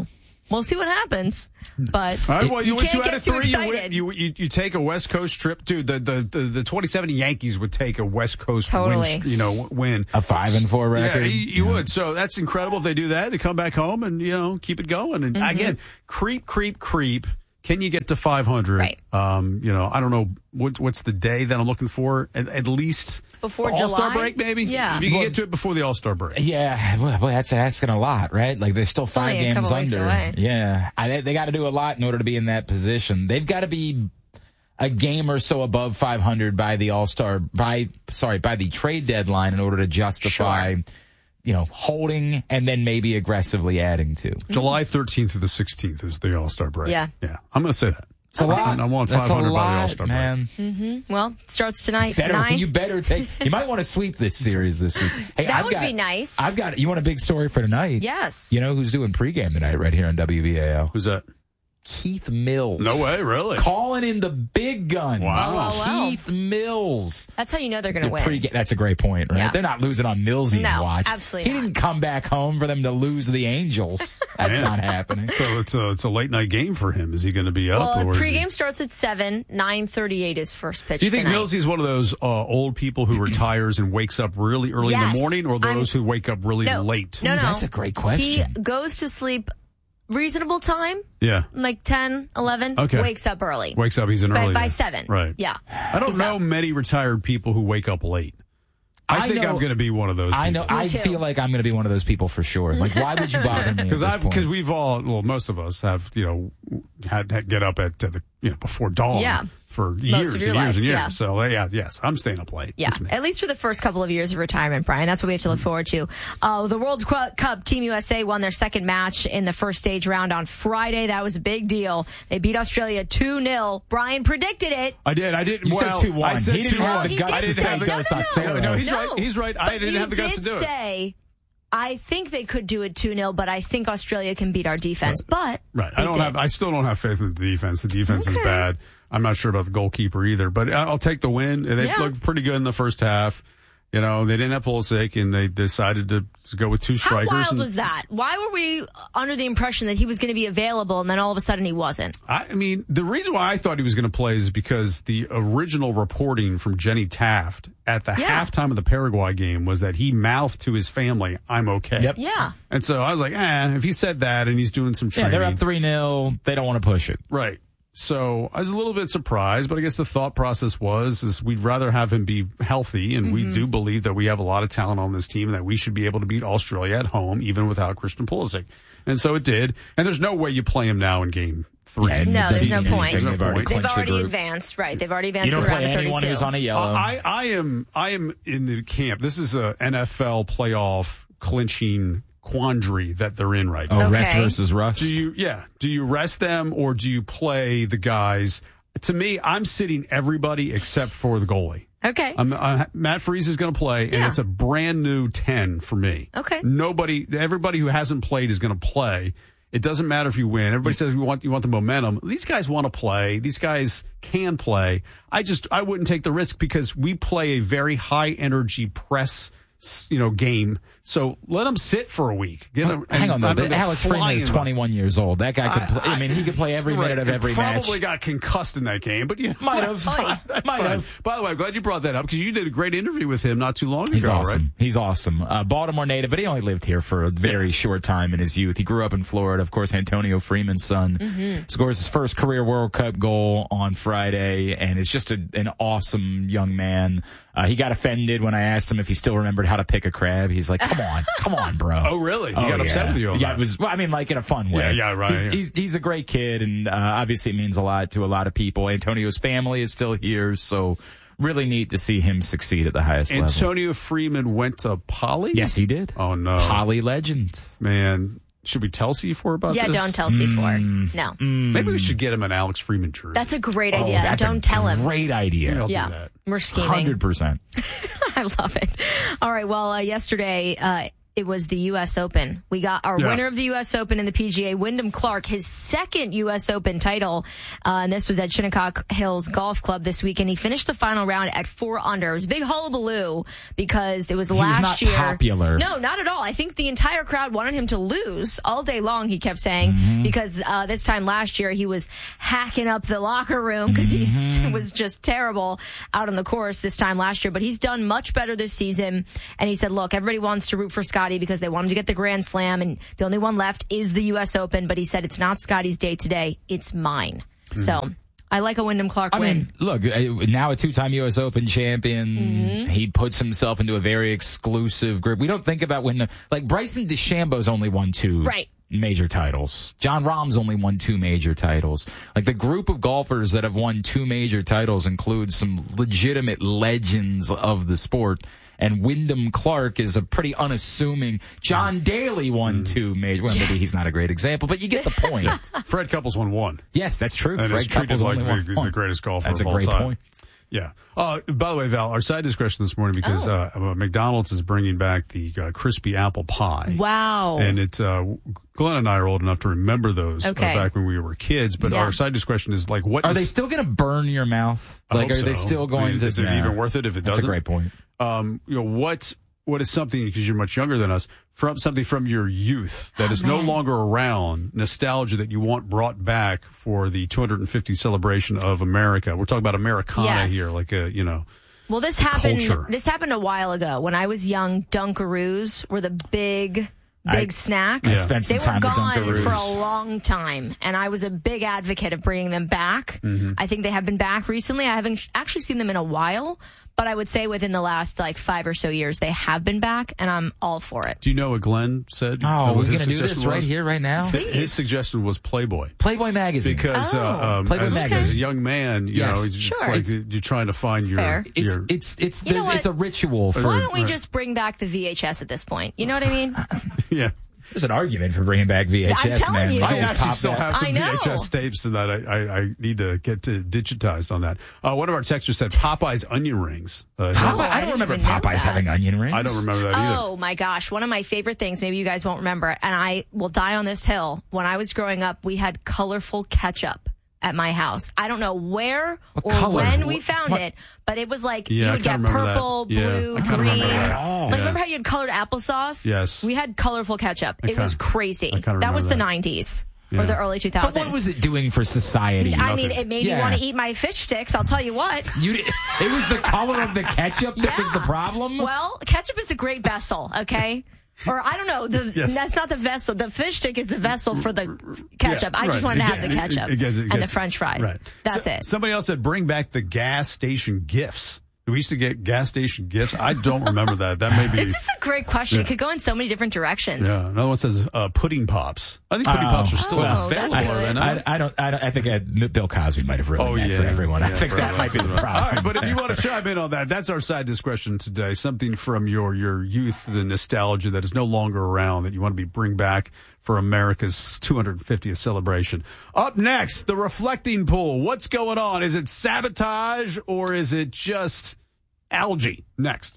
[SPEAKER 23] we'll see what happens. But
[SPEAKER 18] All right, well,
[SPEAKER 23] you,
[SPEAKER 18] you,
[SPEAKER 23] you can't
[SPEAKER 18] two out
[SPEAKER 23] get
[SPEAKER 18] of
[SPEAKER 23] too
[SPEAKER 18] three. You,
[SPEAKER 23] excited.
[SPEAKER 18] win, you, you you take a West Coast trip, dude. The the the, the twenty-seven Yankees would take a West Coast
[SPEAKER 23] Totally.
[SPEAKER 18] win, you know, win
[SPEAKER 20] A five and four record.
[SPEAKER 18] Yeah, you, you would. So that's incredible if they do that. They come back home and you know keep it going. And
[SPEAKER 23] Mm-hmm.
[SPEAKER 18] again, creep, creep, creep. Can you get to five hundred?
[SPEAKER 23] Right.
[SPEAKER 18] Um, you know, I don't know what, what's the day that I'm looking for. At, at least
[SPEAKER 23] Before
[SPEAKER 18] All Star
[SPEAKER 23] July?
[SPEAKER 18] break, maybe.
[SPEAKER 23] Yeah.
[SPEAKER 18] If you can
[SPEAKER 20] Well,
[SPEAKER 18] get to it before the All Star break.
[SPEAKER 20] Yeah, well, boy, that's asking a lot, right? Like there's still five
[SPEAKER 23] only a
[SPEAKER 20] games
[SPEAKER 23] couple weeks
[SPEAKER 20] under.
[SPEAKER 23] away.
[SPEAKER 20] Yeah, I, they got to do a lot in order to be in that position. They've got to be a game or so above five hundred by the All Star by sorry by the trade deadline in order to justify,
[SPEAKER 23] Sure.
[SPEAKER 20] you know, holding and then maybe aggressively adding to.
[SPEAKER 18] July thirteenth through the sixteenth is the All Star break.
[SPEAKER 23] Yeah.
[SPEAKER 18] Yeah. I'm going to say that.
[SPEAKER 20] It's a lot.
[SPEAKER 18] I want
[SPEAKER 20] That's
[SPEAKER 18] five hundred
[SPEAKER 20] a
[SPEAKER 18] by the
[SPEAKER 20] lot,
[SPEAKER 18] All-Star break.
[SPEAKER 20] man.
[SPEAKER 23] Mm-hmm. Well, it starts tonight.
[SPEAKER 20] Better,
[SPEAKER 23] Nine.
[SPEAKER 20] you better take. You might want to sweep this series this week. Hey,
[SPEAKER 23] That
[SPEAKER 20] I've
[SPEAKER 23] would
[SPEAKER 20] got-
[SPEAKER 23] be nice.
[SPEAKER 20] I've got. You want a big story for tonight?
[SPEAKER 23] Yes.
[SPEAKER 20] You know who's doing pregame tonight right here on W B A L?
[SPEAKER 18] Who's that?
[SPEAKER 20] Keith Mills.
[SPEAKER 18] No way, really?
[SPEAKER 20] Calling in the big guns.
[SPEAKER 18] Wow.
[SPEAKER 23] Oh, wow.
[SPEAKER 20] Keith Mills.
[SPEAKER 23] That's how you know they're going to
[SPEAKER 20] The
[SPEAKER 23] win.
[SPEAKER 20] pregame- that's a great point, right?
[SPEAKER 23] Yeah.
[SPEAKER 20] They're not losing on Millsy's
[SPEAKER 23] No,
[SPEAKER 20] watch.
[SPEAKER 23] absolutely
[SPEAKER 20] He didn't come back home for them to lose the Angels. That's
[SPEAKER 18] Man.
[SPEAKER 20] not happening.
[SPEAKER 18] So it's a it's a late night game for him. Is he going to be up?
[SPEAKER 23] Well,
[SPEAKER 18] or is he-
[SPEAKER 23] pregame starts at seven. nine thirty-eight is first pitch
[SPEAKER 18] Do you think
[SPEAKER 23] tonight.
[SPEAKER 18] Millsy's one of those uh, old people who retires and wakes up really early in
[SPEAKER 23] Yes.
[SPEAKER 18] the morning, or those
[SPEAKER 23] I'm-
[SPEAKER 18] who wake up really
[SPEAKER 23] No.
[SPEAKER 18] late?
[SPEAKER 23] No, no.
[SPEAKER 20] That's a great question.
[SPEAKER 23] He goes to sleep reasonable time,
[SPEAKER 18] Yeah.
[SPEAKER 23] like ten, eleven.
[SPEAKER 18] Okay.
[SPEAKER 23] Wakes up early.
[SPEAKER 18] Wakes up. He's an
[SPEAKER 23] by,
[SPEAKER 18] early
[SPEAKER 23] by
[SPEAKER 18] guy.
[SPEAKER 23] seven.
[SPEAKER 18] Right.
[SPEAKER 23] Yeah.
[SPEAKER 18] I don't
[SPEAKER 23] He's
[SPEAKER 18] know
[SPEAKER 23] up.
[SPEAKER 18] many retired people who wake up late. I,
[SPEAKER 20] I
[SPEAKER 18] think
[SPEAKER 20] know-
[SPEAKER 18] I'm going to be one of those.
[SPEAKER 20] I know.
[SPEAKER 18] people.
[SPEAKER 20] I
[SPEAKER 23] too.
[SPEAKER 20] feel like I'm going to be one of those people for sure. Like, why would you bother me?
[SPEAKER 18] Because
[SPEAKER 20] Because
[SPEAKER 18] I've because we've all well most of us have you know had, had get up at uh, the you know before dawn
[SPEAKER 23] Yeah.
[SPEAKER 18] for
[SPEAKER 23] Most
[SPEAKER 18] years
[SPEAKER 23] of
[SPEAKER 18] and
[SPEAKER 23] your
[SPEAKER 18] years
[SPEAKER 23] life,
[SPEAKER 18] and years.
[SPEAKER 23] yeah.
[SPEAKER 18] So uh, yeah, yes, I'm staying up late.
[SPEAKER 23] Yeah,
[SPEAKER 18] That's me.
[SPEAKER 23] at least for the first couple of years of retirement, Brian. That's what we have to look forward to. Uh, the World Qu- Cup Team U S A won their second match in the first stage round on Friday. That was a big deal. They beat Australia two nil. Brian predicted it.
[SPEAKER 18] I did. I did.
[SPEAKER 20] You said
[SPEAKER 18] well,
[SPEAKER 20] two one.
[SPEAKER 18] I said
[SPEAKER 20] He didn't
[SPEAKER 18] two
[SPEAKER 20] have
[SPEAKER 18] one.
[SPEAKER 20] the
[SPEAKER 23] He
[SPEAKER 20] guts
[SPEAKER 23] did
[SPEAKER 18] I didn't
[SPEAKER 23] say-
[SPEAKER 18] have the
[SPEAKER 23] no,
[SPEAKER 18] guts.
[SPEAKER 23] no,
[SPEAKER 18] No,
[SPEAKER 23] no.
[SPEAKER 18] no, he's
[SPEAKER 23] No.
[SPEAKER 18] right. He's right. I
[SPEAKER 23] But
[SPEAKER 18] didn't
[SPEAKER 23] you
[SPEAKER 18] have the guts
[SPEAKER 23] did
[SPEAKER 18] to do it.
[SPEAKER 23] say, I think they could do it two nil, but I think Australia can beat our defense. But
[SPEAKER 18] Right.
[SPEAKER 23] they
[SPEAKER 18] I don't
[SPEAKER 23] did.
[SPEAKER 18] have. I still don't have faith in the defense. The defense is
[SPEAKER 23] Okay.
[SPEAKER 18] bad. I'm not sure about the goalkeeper either. But I- I'll take the win. They
[SPEAKER 23] Yeah.
[SPEAKER 18] looked pretty good in the first half. You know, they didn't have Pulisic, and they decided to, to go with two
[SPEAKER 23] How
[SPEAKER 18] strikers.
[SPEAKER 23] wild
[SPEAKER 18] and
[SPEAKER 23] was that? Why were we under the impression that he was going to be available, and then all of a sudden he wasn't?
[SPEAKER 18] I, I mean, the reason why I thought he was going to play is because the original reporting from Jenny Taft at the
[SPEAKER 23] Yeah.
[SPEAKER 18] halftime of the Paraguay game was that he mouthed to his family, "I'm okay."
[SPEAKER 20] Yep.
[SPEAKER 23] Yeah.
[SPEAKER 18] And so I was like, eh, if he said that and he's doing some
[SPEAKER 20] Yeah,
[SPEAKER 18] training.
[SPEAKER 20] they're up three nil. They don't want to push it.
[SPEAKER 18] Right. So I was a little bit surprised, but I guess the thought process was is we'd rather have him be healthy, and we do believe that we have a lot of talent on this team and that we should be able to beat Australia at home even without Christian Pulisic. And so it did. And there's no way you play him now in game three.
[SPEAKER 20] Yeah,
[SPEAKER 23] No,
[SPEAKER 20] it
[SPEAKER 23] there's
[SPEAKER 20] doesn't
[SPEAKER 23] no
[SPEAKER 20] mean
[SPEAKER 23] point.
[SPEAKER 20] anything. They've already
[SPEAKER 23] They've
[SPEAKER 20] clinched the
[SPEAKER 23] already
[SPEAKER 20] group.
[SPEAKER 23] advanced, right? They've already advanced
[SPEAKER 20] You
[SPEAKER 23] to
[SPEAKER 20] don't
[SPEAKER 23] the
[SPEAKER 20] play
[SPEAKER 23] round of
[SPEAKER 20] anyone
[SPEAKER 23] thirty-two.
[SPEAKER 20] who's on a yellow.
[SPEAKER 18] I, I am I am in the camp. This is a N F L playoff clinching quandary that they're in right now.
[SPEAKER 20] Oh, rest
[SPEAKER 23] Okay.
[SPEAKER 20] versus rust.
[SPEAKER 18] Do you yeah, do you rest them or do you play the guys? To me, I'm sitting everybody except for the goalie.
[SPEAKER 23] Okay.
[SPEAKER 18] I'm, uh, Matt Freese is going to play, and
[SPEAKER 23] Yeah.
[SPEAKER 18] it's a brand new ten for me.
[SPEAKER 23] Okay.
[SPEAKER 18] Nobody, everybody who hasn't played is going to play. It doesn't matter if you win. Everybody says we want you want the momentum. These guys want to play. These guys can play. I just I wouldn't take the risk because we play a very high energy press, you know, game. So let them sit for a week. Get them,
[SPEAKER 20] Hang on, though.
[SPEAKER 18] and
[SPEAKER 20] but Alex Freeman is
[SPEAKER 18] flying.
[SPEAKER 20] twenty-one years old. That guy could
[SPEAKER 18] I-
[SPEAKER 20] play. I, mean, he could play every
[SPEAKER 18] Right.
[SPEAKER 20] minute of
[SPEAKER 18] He
[SPEAKER 20] every match.
[SPEAKER 18] Probably got concussed in that game, but you know,
[SPEAKER 20] Might have.
[SPEAKER 18] that's fine. That's
[SPEAKER 20] Might
[SPEAKER 18] fine.
[SPEAKER 20] have.
[SPEAKER 18] By the way, I'm glad you brought that up because you did a great interview with him not too long
[SPEAKER 20] He's
[SPEAKER 18] ago,
[SPEAKER 20] awesome.
[SPEAKER 18] right?
[SPEAKER 20] He's awesome. Uh, Baltimore native, but he only lived here for a very short time in his youth. He grew up in Florida. Of course, Antonio Freeman's son
[SPEAKER 23] Mm-hmm.
[SPEAKER 20] scores his first career World Cup goal on Friday, and is just a, an awesome young man. Uh, he got offended when I asked him if he still remembered how to pick a crab. He's like, "Come on, come on, bro."
[SPEAKER 18] Oh, really? He
[SPEAKER 20] Oh,
[SPEAKER 18] got upset
[SPEAKER 20] yeah.
[SPEAKER 18] with you on
[SPEAKER 20] Yeah,
[SPEAKER 18] that.
[SPEAKER 20] it was. Well, I mean, like in a fun way.
[SPEAKER 18] Yeah, yeah, right,
[SPEAKER 20] He's,
[SPEAKER 18] yeah.
[SPEAKER 20] he's he's a great kid, and uh, obviously it means a lot to a lot of people. Antonio's family is still here, so really neat to see him succeed at the highest level.
[SPEAKER 18] Antonio Freeman went to Poly?
[SPEAKER 20] Yes, he did.
[SPEAKER 18] Oh, no.
[SPEAKER 20] Poly legend.
[SPEAKER 18] Man, should we tell C four about
[SPEAKER 23] Yeah,
[SPEAKER 18] this?
[SPEAKER 23] don't tell C four. No.
[SPEAKER 18] Maybe we should get him an Alex Freeman jersey.
[SPEAKER 23] That's a great
[SPEAKER 20] Oh,
[SPEAKER 23] idea.
[SPEAKER 20] that's
[SPEAKER 23] don't
[SPEAKER 20] a
[SPEAKER 23] tell him.
[SPEAKER 20] Great idea.
[SPEAKER 18] I'll do
[SPEAKER 23] Yeah.
[SPEAKER 18] that.
[SPEAKER 23] We're scheming.
[SPEAKER 20] Hundred percent.
[SPEAKER 23] I love it. All right. Well, uh, yesterday, uh, it was the U S Open. We got our
[SPEAKER 1] Yeah.
[SPEAKER 23] winner of the U S Open in the P G A, Wyndham Clark, his second U S Open title. Uh, and this was at Shinnecock Hills Golf Club this weekend. He finished the final round at four under. It was a big hullabaloo because it was
[SPEAKER 20] He
[SPEAKER 23] last
[SPEAKER 20] was not
[SPEAKER 23] year.
[SPEAKER 20] popular.
[SPEAKER 23] No, not at all. I think the entire crowd wanted him to lose all day long, he kept saying,
[SPEAKER 20] Mm-hmm.
[SPEAKER 23] because uh, this time last year he was hacking up the locker room because
[SPEAKER 20] Mm-hmm.
[SPEAKER 23] he was just terrible out on the course this time last year. But he's done much better this season. And he said, look, everybody wants to root for Scotty because they want him to get the Grand Slam, and the only one left is the U S Open. But he said, it's not Scotty's day today. It's mine.
[SPEAKER 20] Mm-hmm.
[SPEAKER 23] So I like a Wyndham Clark
[SPEAKER 20] I
[SPEAKER 23] win.
[SPEAKER 20] mean, look, uh, now a two-time U S Open champion,
[SPEAKER 23] Mhm.
[SPEAKER 20] he puts himself into a very exclusive group. We don't think about when, like, Bryson DeChambeau's only won two
[SPEAKER 23] Right.
[SPEAKER 20] major titles. John Rahm's only won two major titles. Like, the group of golfers that have won two major titles includes some legitimate legends of the sport. And Wyndham Clark is a pretty unassuming. John Daly won two major. Well, maybe he's not a great example, but you get the point.
[SPEAKER 18] Fred Couples won one.
[SPEAKER 20] Yes, that's true.
[SPEAKER 18] And
[SPEAKER 20] Fred
[SPEAKER 18] is treated
[SPEAKER 20] Couples
[SPEAKER 18] like
[SPEAKER 20] only
[SPEAKER 18] the,
[SPEAKER 20] won
[SPEAKER 18] he's
[SPEAKER 20] one.
[SPEAKER 18] the greatest golfer
[SPEAKER 20] That's
[SPEAKER 18] of
[SPEAKER 20] a
[SPEAKER 18] all
[SPEAKER 20] great
[SPEAKER 18] time.
[SPEAKER 20] point.
[SPEAKER 18] Yeah. Uh, by the way, Val, our side discussion this morning because
[SPEAKER 23] Oh.
[SPEAKER 18] uh, McDonald's is bringing back the uh, crispy apple pie.
[SPEAKER 23] Wow.
[SPEAKER 18] And it's uh, Glenn and I are old enough to remember those
[SPEAKER 23] Okay.
[SPEAKER 18] uh, back when we were kids. But
[SPEAKER 23] Yeah.
[SPEAKER 18] our side discussion is like, what
[SPEAKER 20] Are
[SPEAKER 18] is-
[SPEAKER 20] they still going to burn your mouth?
[SPEAKER 18] I
[SPEAKER 20] Like,
[SPEAKER 18] hope
[SPEAKER 20] are they
[SPEAKER 18] so.
[SPEAKER 20] still
[SPEAKER 18] I
[SPEAKER 20] going
[SPEAKER 18] mean,
[SPEAKER 20] to?
[SPEAKER 18] Is it
[SPEAKER 20] Nah.
[SPEAKER 18] even worth it if it
[SPEAKER 20] That's
[SPEAKER 18] doesn't?
[SPEAKER 20] a great point.
[SPEAKER 18] Um, you know what? What is something, because you're much younger than us, from something from your youth that
[SPEAKER 23] Oh,
[SPEAKER 18] is no
[SPEAKER 23] man.
[SPEAKER 18] longer around, nostalgia that you want brought back for the two hundred fiftieth celebration of America? We're talking about Americana
[SPEAKER 23] Yes.
[SPEAKER 18] here, like a, you know.
[SPEAKER 23] Well, this happened.
[SPEAKER 18] Culture.
[SPEAKER 23] This happened a while ago when I was young. Dunkaroos were the big, big
[SPEAKER 20] I-
[SPEAKER 23] snack.
[SPEAKER 20] I spent some
[SPEAKER 23] they
[SPEAKER 20] time
[SPEAKER 23] were
[SPEAKER 20] with
[SPEAKER 23] gone
[SPEAKER 20] Dunkaroos.
[SPEAKER 23] for a long time, and I was a big advocate of bringing them back.
[SPEAKER 18] Mm-hmm.
[SPEAKER 23] I think they have been back recently. I haven't actually seen them in a while, but I would say within the last like five or so years they have been back, and I'm all for it.
[SPEAKER 18] Do you know what Glenn said?
[SPEAKER 20] Oh,
[SPEAKER 18] Uh,
[SPEAKER 20] we're
[SPEAKER 18] what his
[SPEAKER 20] going to do this
[SPEAKER 18] suggestion
[SPEAKER 20] right
[SPEAKER 18] was?
[SPEAKER 20] here, right now?
[SPEAKER 18] His- His suggestion was Playboy.
[SPEAKER 20] Playboy magazine.
[SPEAKER 18] Because
[SPEAKER 23] Oh.
[SPEAKER 18] uh, um,
[SPEAKER 20] Playboy
[SPEAKER 18] as,
[SPEAKER 20] magazine.
[SPEAKER 18] as a young man, you
[SPEAKER 20] Yes.
[SPEAKER 18] know, it's
[SPEAKER 23] Sure.
[SPEAKER 18] like
[SPEAKER 23] It's-
[SPEAKER 18] you're trying to find your,
[SPEAKER 23] fair.
[SPEAKER 20] It's
[SPEAKER 18] your.
[SPEAKER 20] it's it's
[SPEAKER 23] You know
[SPEAKER 20] there's-
[SPEAKER 23] what?
[SPEAKER 20] it's a ritual for.
[SPEAKER 23] Why don't we
[SPEAKER 18] right.
[SPEAKER 23] just bring back the V H S at this point? You know what I mean?
[SPEAKER 18] yeah.
[SPEAKER 20] There's an argument for bringing back V H S,
[SPEAKER 23] I'm telling
[SPEAKER 20] man.
[SPEAKER 23] you.
[SPEAKER 20] We
[SPEAKER 18] I
[SPEAKER 20] can just
[SPEAKER 18] actually
[SPEAKER 20] pop
[SPEAKER 18] still
[SPEAKER 20] that.
[SPEAKER 18] have some
[SPEAKER 23] I
[SPEAKER 18] V
[SPEAKER 23] know.
[SPEAKER 18] H S tapes that I, I, I need to get to digitized on that. Uh, one of our texters said Popeye's onion rings. Uh,
[SPEAKER 23] Oh,
[SPEAKER 20] Popeye,
[SPEAKER 23] I
[SPEAKER 20] I don't
[SPEAKER 23] didn't
[SPEAKER 20] remember
[SPEAKER 23] even know
[SPEAKER 20] Popeyes
[SPEAKER 23] that.
[SPEAKER 20] having onion rings.
[SPEAKER 18] I don't remember that either.
[SPEAKER 23] Oh my gosh, one of my favorite things, maybe you guys won't remember it, and I will die on this hill. When I was growing up, we had colorful ketchup at my house. I don't know where
[SPEAKER 20] What
[SPEAKER 23] or
[SPEAKER 20] color?
[SPEAKER 23] when we
[SPEAKER 20] What-
[SPEAKER 23] found
[SPEAKER 20] what-
[SPEAKER 23] it, but it was like
[SPEAKER 18] Yeah,
[SPEAKER 23] you
[SPEAKER 18] I
[SPEAKER 23] would
[SPEAKER 18] kinda
[SPEAKER 23] get
[SPEAKER 18] remember that.
[SPEAKER 23] purple,
[SPEAKER 18] Yeah,
[SPEAKER 23] blue,
[SPEAKER 18] I kinda
[SPEAKER 23] green.
[SPEAKER 18] remember that.
[SPEAKER 20] Oh.
[SPEAKER 23] Like
[SPEAKER 18] Yeah.
[SPEAKER 23] remember how you had colored applesauce?
[SPEAKER 18] Yes.
[SPEAKER 23] We had colorful ketchup.
[SPEAKER 18] I
[SPEAKER 23] It was
[SPEAKER 18] kinda-
[SPEAKER 23] crazy.
[SPEAKER 18] I kinda
[SPEAKER 23] That was
[SPEAKER 18] remember
[SPEAKER 23] the
[SPEAKER 18] that.
[SPEAKER 23] nineties
[SPEAKER 18] Yeah.
[SPEAKER 23] or the early two
[SPEAKER 20] But
[SPEAKER 23] thousands.
[SPEAKER 20] what was it doing for society?
[SPEAKER 23] I mean,
[SPEAKER 18] Nothing.
[SPEAKER 23] it made me
[SPEAKER 20] Yeah.
[SPEAKER 23] want to eat my fish sticks, I'll tell you what.
[SPEAKER 20] You, di- it was the color of the ketchup that was the problem.
[SPEAKER 23] Well, ketchup is a great vessel, okay? Or I don't know, the,
[SPEAKER 18] Yes.
[SPEAKER 23] that's not the vessel. The fish stick is the vessel for the ketchup.
[SPEAKER 18] Yeah,
[SPEAKER 23] I just
[SPEAKER 18] right.
[SPEAKER 23] wanted to
[SPEAKER 18] It
[SPEAKER 23] have the
[SPEAKER 18] get- it-
[SPEAKER 23] ketchup
[SPEAKER 18] it gets- it
[SPEAKER 23] and the
[SPEAKER 18] gets-
[SPEAKER 23] French fries.
[SPEAKER 18] Right.
[SPEAKER 23] That's
[SPEAKER 18] So-
[SPEAKER 23] it.
[SPEAKER 18] Somebody else said bring back the gas station gifts. We used to get gas station gifts. I don't remember that. That may be.
[SPEAKER 23] This is a great question.
[SPEAKER 18] Yeah.
[SPEAKER 23] It could go in so many different directions.
[SPEAKER 18] Yeah. Another one says uh, pudding pops. I think pudding
[SPEAKER 20] Oh.
[SPEAKER 18] pops are still
[SPEAKER 23] Oh,
[SPEAKER 18] available.
[SPEAKER 23] that's
[SPEAKER 18] are they
[SPEAKER 23] good.
[SPEAKER 18] not?
[SPEAKER 20] I, I don't. I, don't, I think uh, Bill Cosby might have ruined
[SPEAKER 18] Oh,
[SPEAKER 20] that
[SPEAKER 18] yeah.
[SPEAKER 20] for everyone. I
[SPEAKER 18] Yeah,
[SPEAKER 20] think that
[SPEAKER 18] probably.
[SPEAKER 20] might be the problem.
[SPEAKER 18] All right, but if you want to chime in on that, that's our side discussion today. Something from your your youth, the nostalgia that is no longer around that you want to be bring back for America's two hundred fiftieth celebration. Up next, the reflecting pool. What's going on? Is it sabotage or is it just algae? Next.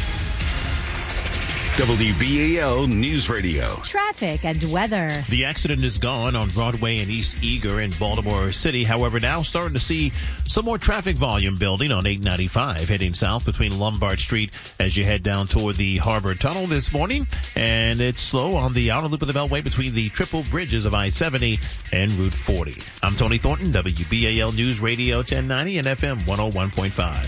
[SPEAKER 14] W B A L News Radio.
[SPEAKER 15] Traffic and weather.
[SPEAKER 16] The accident is gone on Broadway and East Eager in Baltimore City. However, now starting to see some more traffic volume building on eight ninety-five heading south between Lombard Street as you head down toward the Harbor Tunnel this morning. And it's slow on the outer loop of the Beltway between the triple bridges of I seventy and Route forty. I'm Tony Thornton, W B A L News Radio ten ninety and F M one oh one point five.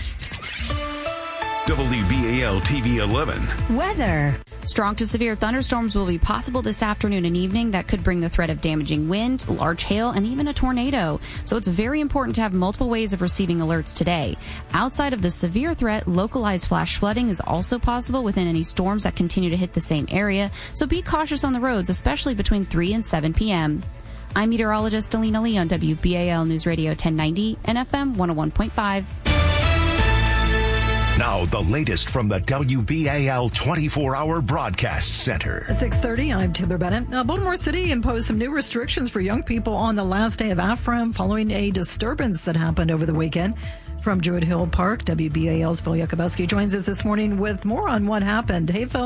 [SPEAKER 14] W B A L T V eleven.
[SPEAKER 15] Weather.
[SPEAKER 17] Strong to severe thunderstorms will be possible this afternoon and evening that could bring the threat of damaging wind, large hail, and even a tornado. So it's very important to have multiple ways of receiving alerts today. Outside of the severe threat, localized flash flooding is also possible within any storms that continue to hit the same area. So be cautious on the roads, especially between three and seven p.m. I'm meteorologist Alina Lee on W B A L News Radio ten ninety and F M one oh one point five.
[SPEAKER 5] Now, the latest from the W B A L twenty-four hour Broadcast Center.
[SPEAKER 6] At six thirty, I'm Taylor Bennett. Uh, Baltimore City imposed some new restrictions for young people on the last day of AFRAM following a disturbance that happened over the weekend. From Druid Hill Park, W B A L's Phil Yakubowski joins us this morning with more on what happened. Hey, Phil.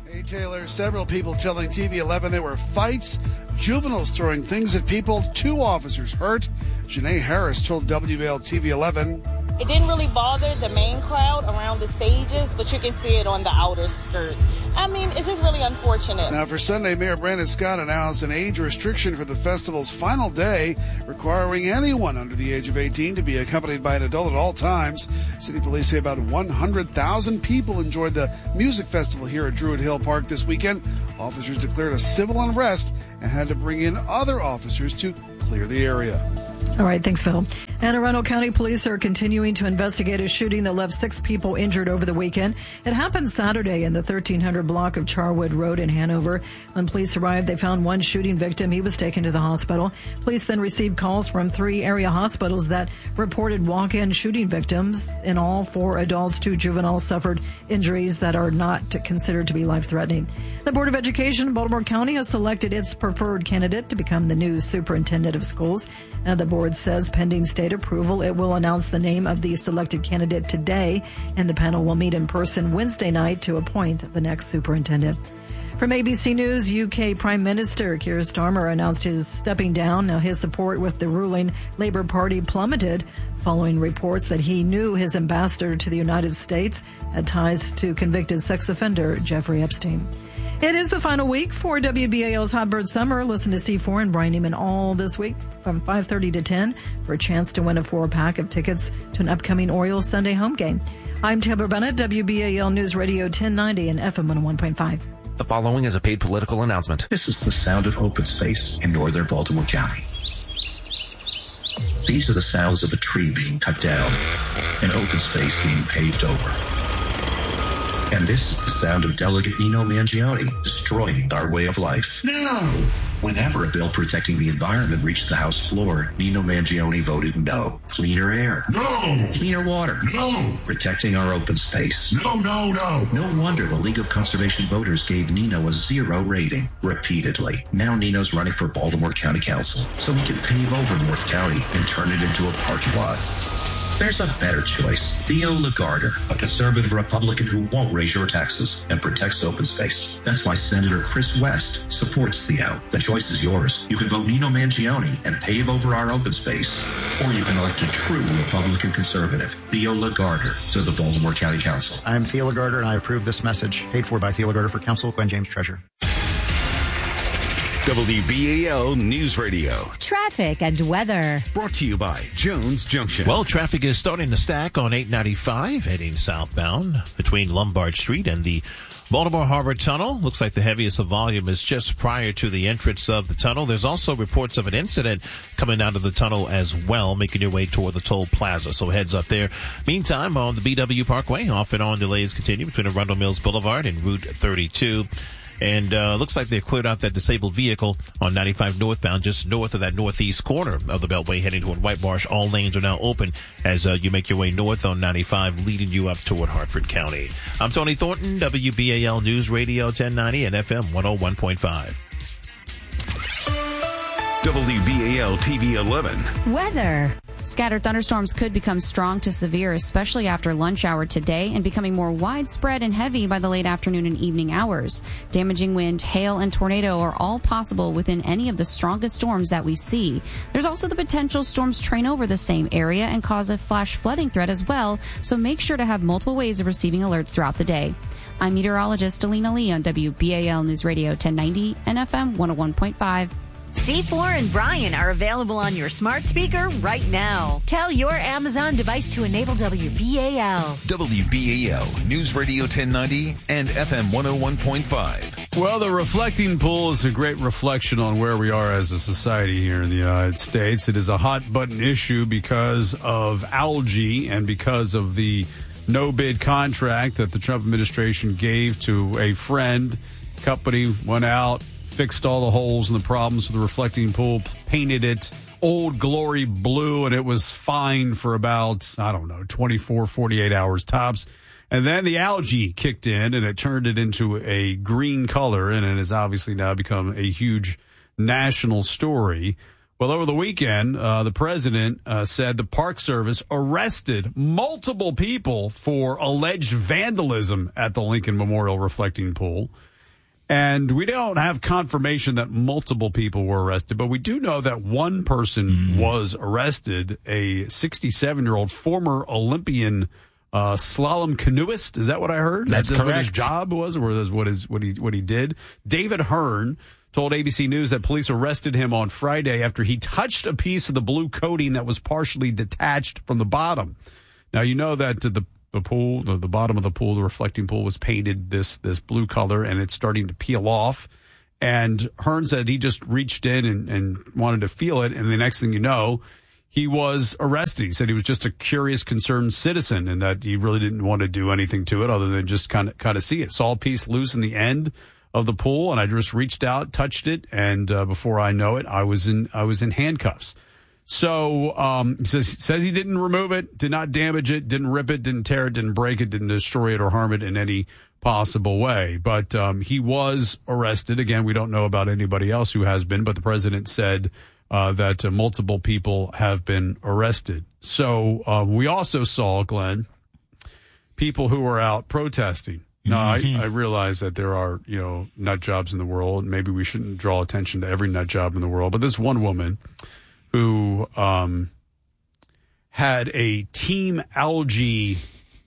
[SPEAKER 7] Hey, Taylor, several people telling T V eleven there were fights, juveniles throwing things at people, two officers hurt. Janae Harris told W B A L T V eleven.
[SPEAKER 1] It didn't really bother the main crowd around the stages, but you can see it on the outer skirts. I mean, it's just really unfortunate.
[SPEAKER 7] Now, for Sunday, Mayor Brandon Scott announced an age restriction for the festival's final day, requiring anyone under the age of eighteen to be accompanied by an adult at all times. City police say about one hundred thousand people enjoyed the music festival here at Druid Hill Park this weekend. Officers declared a civil unrest and had to bring in other officers to clear the area.
[SPEAKER 6] All right, thanks, Phil. Anne Arundel County Police are continuing to investigate a shooting that left six people injured over the weekend. It happened Saturday in the thirteen hundred block of Charwood Road in Hanover. When police arrived, they found one shooting victim. He was taken to the hospital. Police then received calls from three area hospitals that reported walk-in shooting victims. In all, four adults, two juveniles suffered injuries that are not considered to be life-threatening. The Board of Education in Baltimore County has selected its preferred candidate to become the new superintendent of schools. Now, the board says pending state approval, it will announce the name of the selected candidate today, and the panel will meet in person Wednesday night to appoint the next superintendent. From A B C News, U K Prime Minister Keir Starmer announced his stepping down. Now, his support with the ruling Labour Party plummeted following reports that he knew his ambassador to the United States had ties to convicted sex offender Jeffrey Epstein. It is the final week for W B A L's Hot Bird Summer. Listen to C four and Brian Neiman all this week from five thirty to ten for a chance to win a four-pack of tickets to an upcoming Orioles Sunday home game. I'm Taylor Bennett, W B A L News Radio ten ninety and F M one oh one point five.
[SPEAKER 12] The following is a paid political announcement.
[SPEAKER 13] This is the sound of open space in northern Baltimore County. These are the sounds of a tree being cut down, an open space being paved over. And this is the sound of Delegate Nino Mangione destroying our way of life. No! Whenever a bill protecting the environment reached the House floor, Nino Mangione voted no. Cleaner air. No! Cleaner water. No! Protecting our open space. No, no, no! No wonder the League of Conservation Voters gave Nino a zero rating repeatedly. Now Nino's running for Baltimore County Council, so we can pave over North County and turn it into a parking lot. There's a better choice. Theo Lagarder, a conservative Republican who won't raise your taxes and protects open space. That's why Senator Chris West supports Theo. The choice is yours. You can vote Nino Mangione and pave over our open space. Or you can elect a true Republican conservative, Theo Lagarder, to the Baltimore County Council.
[SPEAKER 3] I'm Theo Lagarder, and I approve this message. Paid for by Theo Lagarder for Council, Glenn James, Treasurer.
[SPEAKER 14] W B A L News Radio.
[SPEAKER 15] Traffic and weather.
[SPEAKER 14] Brought to you by Jones Junction.
[SPEAKER 16] Well, traffic is starting to stack on eight ninety-five heading southbound between Lombard Street and the Baltimore Harbor Tunnel. Looks like the heaviest of volume is just prior to the entrance of the tunnel. There's also reports of an incident coming out of the tunnel as well, making your way toward the toll plaza. So heads up there. Meantime, on the B W Parkway, off and on delays continue between Arundel Mills Boulevard and Route thirty-two. And uh looks like they cleared out that disabled vehicle on ninety-five northbound, just north of that northeast corner of the Beltway, heading toward White Marsh. All lanes are now open as uh, you make your way north on ninety-five, leading you up toward Hartford County. I'm Tony Thornton, W B A L News Radio ten ninety and F M one oh one point five.
[SPEAKER 14] W B A L T V eleven.
[SPEAKER 15] Weather.
[SPEAKER 17] Scattered thunderstorms could become strong to severe, especially after lunch hour today, and becoming more widespread and heavy by the late afternoon and evening hours. Damaging wind, hail, and tornado are all possible within any of the strongest storms that we see. There's also the potential storms train over the same area and cause a flash flooding threat as well, so make sure to have multiple ways of receiving alerts throughout the day. I'm meteorologist Alina Lee on W B A L News Radio ten ninety and F M one oh one point five.
[SPEAKER 4] C four and Brian are available on your smart speaker right now. Tell your Amazon device to enable W B A L.
[SPEAKER 14] W B A L News Radio ten ninety and F M one oh one point five.
[SPEAKER 18] Well, the reflecting pool is a great reflection on where we are as a society here in the United States. It is a hot button issue because of algae and because of the no-bid contract that the Trump administration gave to a friend. Company went out, fixed all the holes and the problems with the reflecting pool, painted it Old Glory blue, and it was fine for about, I don't know, twenty-four, forty-eight hours tops. And then the algae kicked in, and it turned it into a green color, and it has obviously now become a huge national story. Well, over the weekend, uh, the president uh, said the Park Service arrested multiple people for alleged vandalism at the Lincoln Memorial reflecting pool. And we don't have confirmation that multiple people were arrested, but we do know that one person mm. was arrested, a sixty-seven-year-old former Olympian uh, slalom canoeist. Is that what I heard?
[SPEAKER 20] That's,
[SPEAKER 18] That's
[SPEAKER 20] correct.
[SPEAKER 18] what his job was, or that's what, his, what, he, what he did? David Hearn told A B C News that police arrested him on Friday after he touched a piece of the blue coating that was partially detached from the bottom. Now, you know that the the pool, the, the bottom of the pool, the reflecting pool was painted this this blue color, and it's starting to peel off. And Hearn said he just reached in and, and wanted to feel it, and the next thing you know, he was arrested. He said he was just a curious, concerned citizen, and that he really didn't want to do anything to it other than just kind of kind of see it. Saw a piece loose in the end of the pool, and I just reached out, touched it, and uh, before I know it, I was in I was in handcuffs. So um, he says, says he didn't remove it, did not damage it, didn't rip it, didn't tear it, didn't break it, didn't destroy it or harm it in any possible way. But um, he was arrested. Again, we don't know about anybody else who has been, but the president said uh, that uh, multiple people have been arrested. So uh, we also saw, Glenn, people who were out protesting. Now, mm-hmm. I, I realize that there are, you know, nut jobs in the world, and maybe we shouldn't draw attention to every nut job in the world. But this one woman who um, had a Team Algae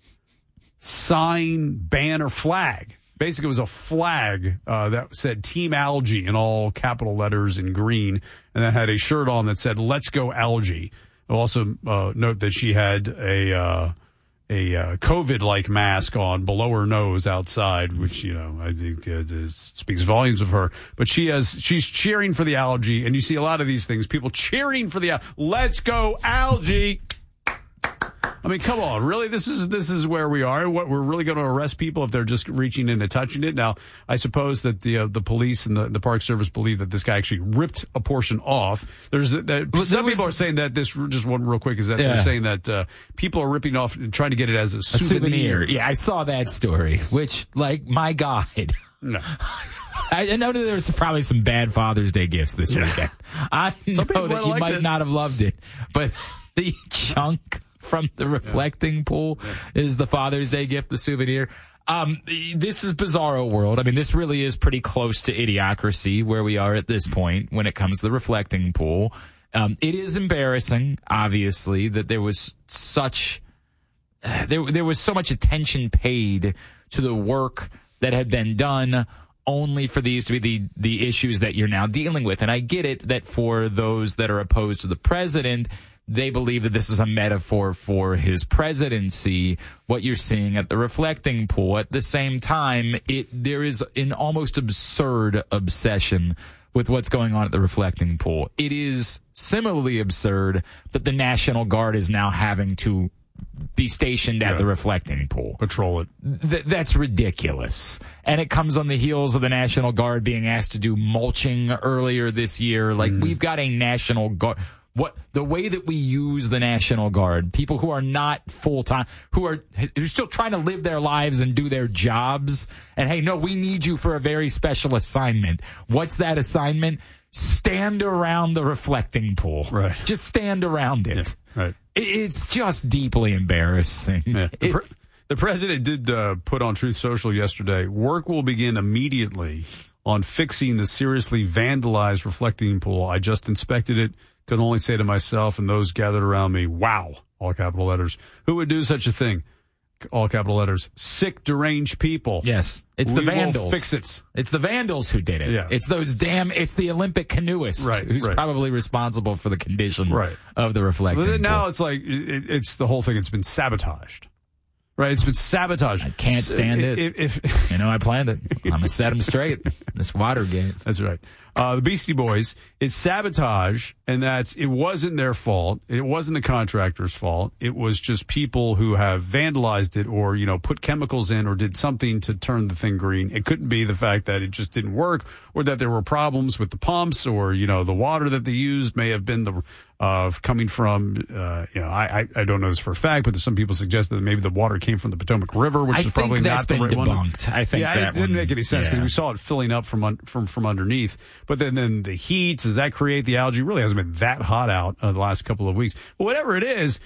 [SPEAKER 18] sign, banner, flag. Basically, it was a flag uh, that said Team Algae in all capital letters in green, and that had a shirt on that said, "Let's go Algae." I'll also uh, note that she had a uh, a uh, COVID-like mask on below her nose outside, which, you know, I think uh, speaks volumes of her. But she has, she's cheering for the algae, and you see a lot of these things, people cheering for the, let's go algae. I mean, come on, really? This is this is where we are. What, we're really going to arrest people if they're just reaching in and touching it? Now, I suppose that the uh, the police and the, the Park Service believe that this guy actually ripped a portion off. There's that, well, some there people was, are saying that this, just one real quick, is that yeah. they're saying that uh, people are ripping off and trying to get it as a, a souvenir. souvenir.
[SPEAKER 20] Yeah, I saw that story, which, like, my God.
[SPEAKER 18] No.
[SPEAKER 20] I know that there's probably some bad Father's Day gifts this yeah. weekend. I
[SPEAKER 18] some
[SPEAKER 20] know that you might
[SPEAKER 18] it.
[SPEAKER 20] not have loved it, but the chunk from the reflecting yeah. pool is the Father's Day gift, the souvenir. Um, this is bizarro world. I mean, this really is pretty close to idiocracy where we are at this point when it comes to the reflecting pool. Um, it is embarrassing, obviously, that there was such uh, there there was so much attention paid to the work that had been done, only for these to be the the issues that you're now dealing with. And I get it that for those that are opposed to the president, they believe that this is a metaphor for his presidency, what you're seeing at the reflecting pool. At the same time, it there is an almost absurd obsession with what's going on at the reflecting pool. It is similarly absurd that the National Guard is now having to be stationed at yeah. the reflecting pool.
[SPEAKER 18] Patrol it.
[SPEAKER 20] Th- that's ridiculous. And it comes on the heels of the National Guard being asked to do mulching earlier this year. Like, mm. we've got a National Guard. What the way that we use the National Guard, people who are not full-time, who are who are still trying to live their lives and do their jobs. And, hey, no, we need you for a very special assignment. What's that assignment? Stand around the reflecting pool.
[SPEAKER 18] Right.
[SPEAKER 20] Just stand around it.
[SPEAKER 18] Yeah, right.
[SPEAKER 20] It's just deeply embarrassing.
[SPEAKER 18] Yeah. The, pre- the president did uh, put on Truth Social yesterday, work will begin immediately on fixing the seriously vandalized reflecting pool. I just inspected it. Could only say to myself and those gathered around me, wow, all capital letters. Who would do such a thing? All capital letters. Sick, deranged people.
[SPEAKER 20] Yes. It's
[SPEAKER 18] we
[SPEAKER 20] the vandals.
[SPEAKER 18] Will fix it.
[SPEAKER 20] It's the vandals who did it.
[SPEAKER 18] Yeah.
[SPEAKER 20] It's those damn, it's the Olympic canoeist
[SPEAKER 18] right,
[SPEAKER 20] who's
[SPEAKER 18] right.
[SPEAKER 20] probably responsible for the condition
[SPEAKER 18] right.
[SPEAKER 20] of the reflecting
[SPEAKER 18] well, now
[SPEAKER 20] pool.
[SPEAKER 18] It's like, it, it's the whole thing. It's been sabotaged. Right? It's been sabotaged.
[SPEAKER 20] I can't stand
[SPEAKER 18] if,
[SPEAKER 20] it.
[SPEAKER 18] If, if,
[SPEAKER 20] you know, I planned it. I'm going to set them straight. This Watergate.
[SPEAKER 18] That's right. Uh, the Beastie Boys, it's sabotage, and that's, it wasn't their fault. It wasn't the contractor's fault. It was just people who have vandalized it or, you know, put chemicals in or did something to turn the thing green. It couldn't be the fact that it just didn't work or that there were problems with the pumps or, you know, the water that they used may have been the, uh, coming from, uh, you know, I, I, I don't know this for a fact, but some people suggest that maybe the water came from the Potomac River, which
[SPEAKER 20] I
[SPEAKER 18] is probably not the right
[SPEAKER 20] debunked.
[SPEAKER 18] one.
[SPEAKER 20] I think
[SPEAKER 18] yeah,
[SPEAKER 20] that
[SPEAKER 18] it didn't
[SPEAKER 20] one,
[SPEAKER 18] make any sense because
[SPEAKER 20] yeah.
[SPEAKER 18] we saw it filling up from, un, from, from underneath. But then, then the heat, does that create the algae? It really hasn't been that hot out uh, the last couple of weeks. But whatever it is,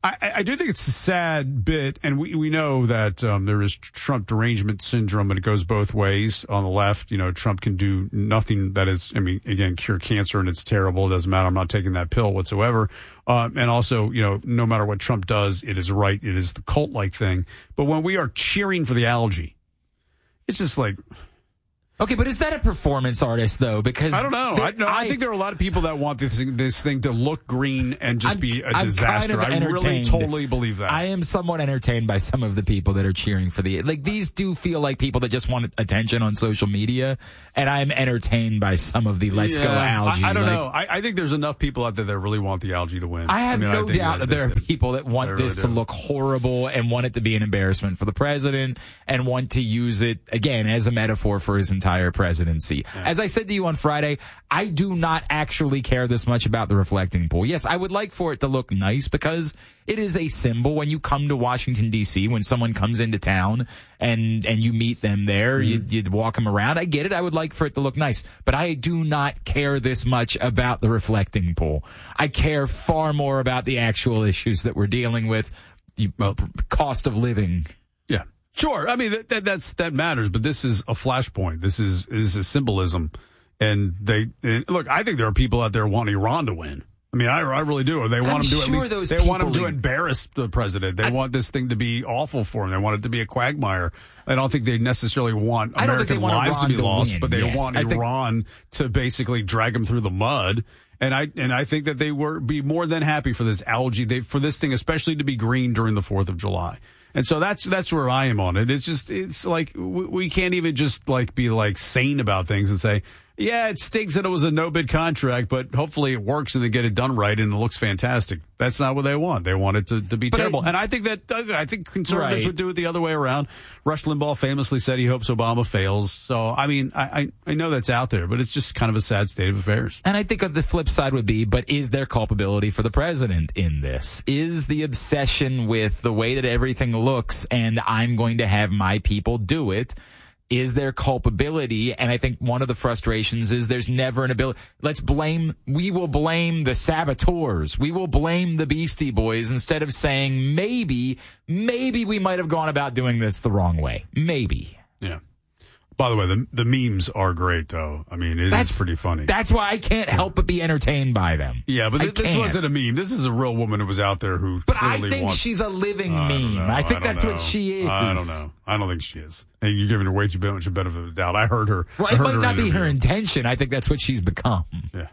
[SPEAKER 18] I, I do think it's a sad bit, and we, we know that um, there is Trump derangement syndrome, and it goes both ways. On the left, you know, Trump can do nothing that is, I mean, again, cure cancer, and it's terrible. It doesn't matter. I'm not taking that pill whatsoever. Um, and also, you know, no matter what Trump does, it is right. It is the cult-like thing. But when we are cheering for the algae, it's just like...
[SPEAKER 20] Okay, but is that a performance artist, though? Because
[SPEAKER 18] I don't know. I, no, I, I think there are a lot of people that want this thing, this thing to look green and just
[SPEAKER 20] I'm,
[SPEAKER 18] be a
[SPEAKER 20] I'm
[SPEAKER 18] disaster.
[SPEAKER 20] Kind of
[SPEAKER 18] I really totally believe that.
[SPEAKER 20] I am somewhat entertained by some of the people that are cheering for the... Like, these do feel like people that just want attention on social media, and I'm entertained by some of the let's
[SPEAKER 18] yeah,
[SPEAKER 20] go algae.
[SPEAKER 18] I, I don't
[SPEAKER 20] like,
[SPEAKER 18] know. I, I think there's enough people out there that really want the algae to win.
[SPEAKER 20] I have
[SPEAKER 18] I mean,
[SPEAKER 20] no
[SPEAKER 18] I
[SPEAKER 20] doubt that, that there are people that want
[SPEAKER 18] really
[SPEAKER 20] this
[SPEAKER 18] do.
[SPEAKER 20] to look horrible and want it to be an embarrassment for the president and want to use it, again, as a metaphor for his entire presidency. Yeah. As I said to you on Friday, I do not actually care this much about the reflecting pool. Yes, I would like for it to look nice because it is a symbol when you come to Washington, D C, when someone comes into town and, and you meet them there, mm-hmm. you, you walk them around. I get it. I would like for it to look nice, but I do not care this much about the reflecting pool. I care far more about the actual issues that we're dealing with, you, well, cost of living.
[SPEAKER 18] Yeah. Sure. I mean, that, that, that's, that matters, but this is a flashpoint. This is, this is symbolism. And they, and look, I think there are people out there wanting Iran to win. I mean, I, I really do. They want
[SPEAKER 20] I'm
[SPEAKER 18] him to
[SPEAKER 20] sure
[SPEAKER 18] at least,
[SPEAKER 20] those
[SPEAKER 18] they want him to
[SPEAKER 20] people-
[SPEAKER 18] embarrass the president. They
[SPEAKER 20] I,
[SPEAKER 18] want this thing to be awful for him. They want it to be a quagmire. I don't think they necessarily want
[SPEAKER 20] I don't think
[SPEAKER 18] American
[SPEAKER 20] they want
[SPEAKER 18] lives
[SPEAKER 20] Iran
[SPEAKER 18] to be
[SPEAKER 20] to
[SPEAKER 18] lost,
[SPEAKER 20] win,
[SPEAKER 18] but they
[SPEAKER 20] yes.
[SPEAKER 18] want
[SPEAKER 20] I think-
[SPEAKER 18] Iran to basically drag him through the mud. And I and I think that they were be more than happy for this algae, they, for this thing, especially to be green during the fourth of July. And so that's that's where I am on it. It's just it's like we, we can't even just like be like sane about things and say, yeah, it stinks that it was a no bid contract, but hopefully it works and they get it done right and it looks fantastic. That's not what they want. They want it to, to be
[SPEAKER 20] but
[SPEAKER 18] terrible.
[SPEAKER 20] I,
[SPEAKER 18] and I think that I think conservatives
[SPEAKER 20] right.
[SPEAKER 18] would do it the other way around. Rush Limbaugh famously said he hopes Obama fails. So I mean, I, I I know that's out there, but it's just kind of a sad state of affairs.
[SPEAKER 20] And I think the flip side would be, but is there culpability for the president in this? Is the obsession with the way that everything looks and I'm going to have my people do it? Is there culpability? And I think one of the frustrations is there's never an ability. Let's blame, we will blame the saboteurs. We will blame the Beastie Boys instead of saying maybe, maybe we might have gone about doing this the wrong way. Maybe.
[SPEAKER 18] Yeah. By the way, the the memes are great, though. I mean, it
[SPEAKER 20] That's-
[SPEAKER 18] is pretty funny.
[SPEAKER 20] That's why I can't help but be entertained by them.
[SPEAKER 18] Yeah, but
[SPEAKER 20] I
[SPEAKER 18] th- this
[SPEAKER 20] can't.
[SPEAKER 18] wasn't a meme. This is a real woman who was out there who
[SPEAKER 20] But I
[SPEAKER 18] clearly
[SPEAKER 20] think
[SPEAKER 18] wants...
[SPEAKER 20] she's a living
[SPEAKER 18] I don't
[SPEAKER 20] meme.
[SPEAKER 18] know.
[SPEAKER 20] I think
[SPEAKER 18] I don't
[SPEAKER 20] that's
[SPEAKER 18] know.
[SPEAKER 20] what she is.
[SPEAKER 18] I don't know. I don't think she is. Hey, you're giving her way too much benefit of the doubt. I heard her.
[SPEAKER 20] Well,
[SPEAKER 18] I
[SPEAKER 20] it
[SPEAKER 18] heard
[SPEAKER 20] might
[SPEAKER 18] her
[SPEAKER 20] not be
[SPEAKER 18] interview.
[SPEAKER 20] her intention. I think that's what she's become.
[SPEAKER 18] Yeah.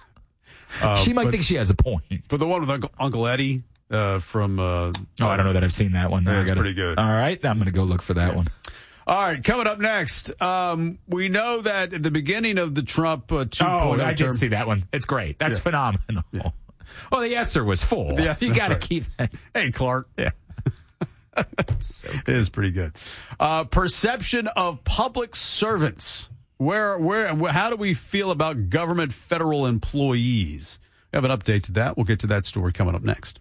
[SPEAKER 18] Uh,
[SPEAKER 20] she might
[SPEAKER 18] but-
[SPEAKER 20] think she has a point.
[SPEAKER 18] But the one with Uncle, Uncle Eddie uh, from... Uh,
[SPEAKER 20] Oh, I don't know that I've seen that one.
[SPEAKER 18] Yeah,
[SPEAKER 20] I
[SPEAKER 18] it's
[SPEAKER 20] gotta-
[SPEAKER 18] pretty good.
[SPEAKER 20] All right, I'm going to go look for that
[SPEAKER 18] Yeah.
[SPEAKER 20] one.
[SPEAKER 18] All right, coming up next, um, we know that at the beginning of the Trump uh, two point oh
[SPEAKER 20] Oh, I
[SPEAKER 18] term...
[SPEAKER 20] did see that one. It's great. That's
[SPEAKER 18] Yeah.
[SPEAKER 20] phenomenal.
[SPEAKER 18] Yeah.
[SPEAKER 20] Well, the answer was full.
[SPEAKER 18] Yeah,
[SPEAKER 20] you
[SPEAKER 18] that's
[SPEAKER 20] got to
[SPEAKER 18] right.
[SPEAKER 20] keep that.
[SPEAKER 18] Hey, Clark.
[SPEAKER 20] Yeah.
[SPEAKER 18] So it is pretty good. Uh, perception of public servants. Where, where, how do we feel about government federal employees? We have an update to that. We'll get to that story coming up next.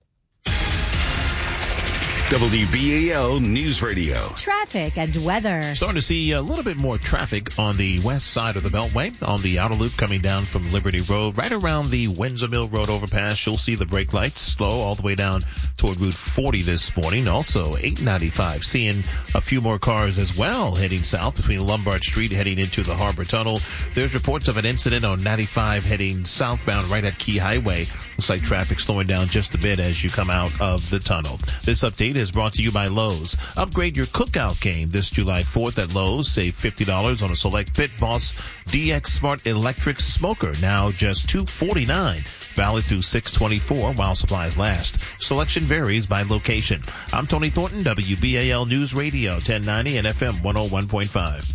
[SPEAKER 5] W B A L News Radio.
[SPEAKER 15] Traffic and weather.
[SPEAKER 16] Starting to see a little bit more traffic on the west side of the Beltway, on the outer loop coming down from Liberty Road, right around the Windsor Mill Road overpass. You'll see the brake lights slow all the way down toward Route forty this morning. Also, eight ninety-five, seeing a few more cars as well heading south between Lombard Street heading into the Harbor Tunnel. There's reports of an incident on ninety-five heading southbound right at Key Highway. Looks like traffic slowing down just a bit as you come out of the tunnel. This update is brought to you by Lowe's. Upgrade your cookout game this July fourth at Lowe's. Save fifty dollars on a select Pit Boss D X Smart Electric Smoker. Now just two hundred forty-nine dollars. Valid through six twenty-four while supplies last. Selection varies by location. I'm Tony Thornton, W B A L News Radio, ten ninety and F M one oh one point five.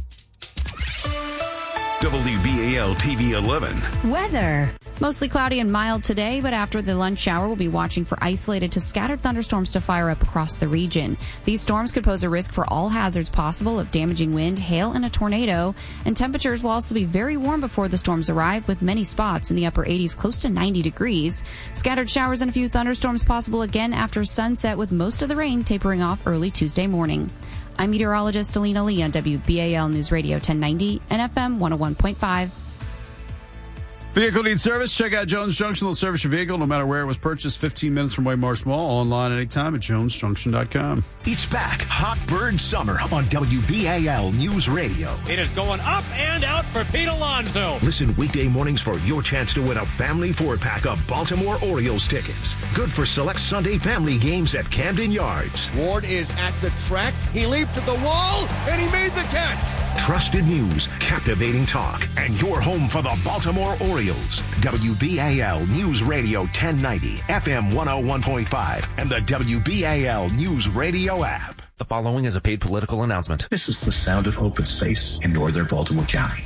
[SPEAKER 5] W B A L T V eleven.
[SPEAKER 15] Weather.
[SPEAKER 17] Mostly cloudy and mild today, but after the lunch hour, we'll be watching for isolated to scattered thunderstorms to fire up across the region. These storms could pose a risk for all hazards possible of damaging wind, hail, and a tornado. And temperatures will also be very warm before the storms arrive, with many spots in the upper eighties close to ninety degrees. Scattered showers and a few thunderstorms possible again after sunset, with most of the rain tapering off early Tuesday morning. I'm meteorologist Alina Lee on W B A L News Radio ten ninety and F M one oh one point five.
[SPEAKER 18] Vehicle needs service? Check out Jones Junction. They'll service your vehicle no matter where it was purchased. fifteen minutes from Waymarsh Mall. Online anytime at jones junction dot com.
[SPEAKER 5] It's back. Hot Bird Summer on W B A L News Radio.
[SPEAKER 8] It is going up and out for Pete Alonso.
[SPEAKER 5] Listen weekday mornings for your chance to win a family four-pack of Baltimore Orioles tickets. Good for select Sunday family games at Camden Yards.
[SPEAKER 8] Ward is at the track. He leaped at the wall, and he made the catch.
[SPEAKER 5] Trusted news, captivating talk, and your home for the Baltimore Orioles. W B A L News Radio ten ninety, F M one oh one point five, and the W B A L News Radio app.
[SPEAKER 12] The following is a paid political announcement.
[SPEAKER 13] This is the sound of open space in northern Baltimore County.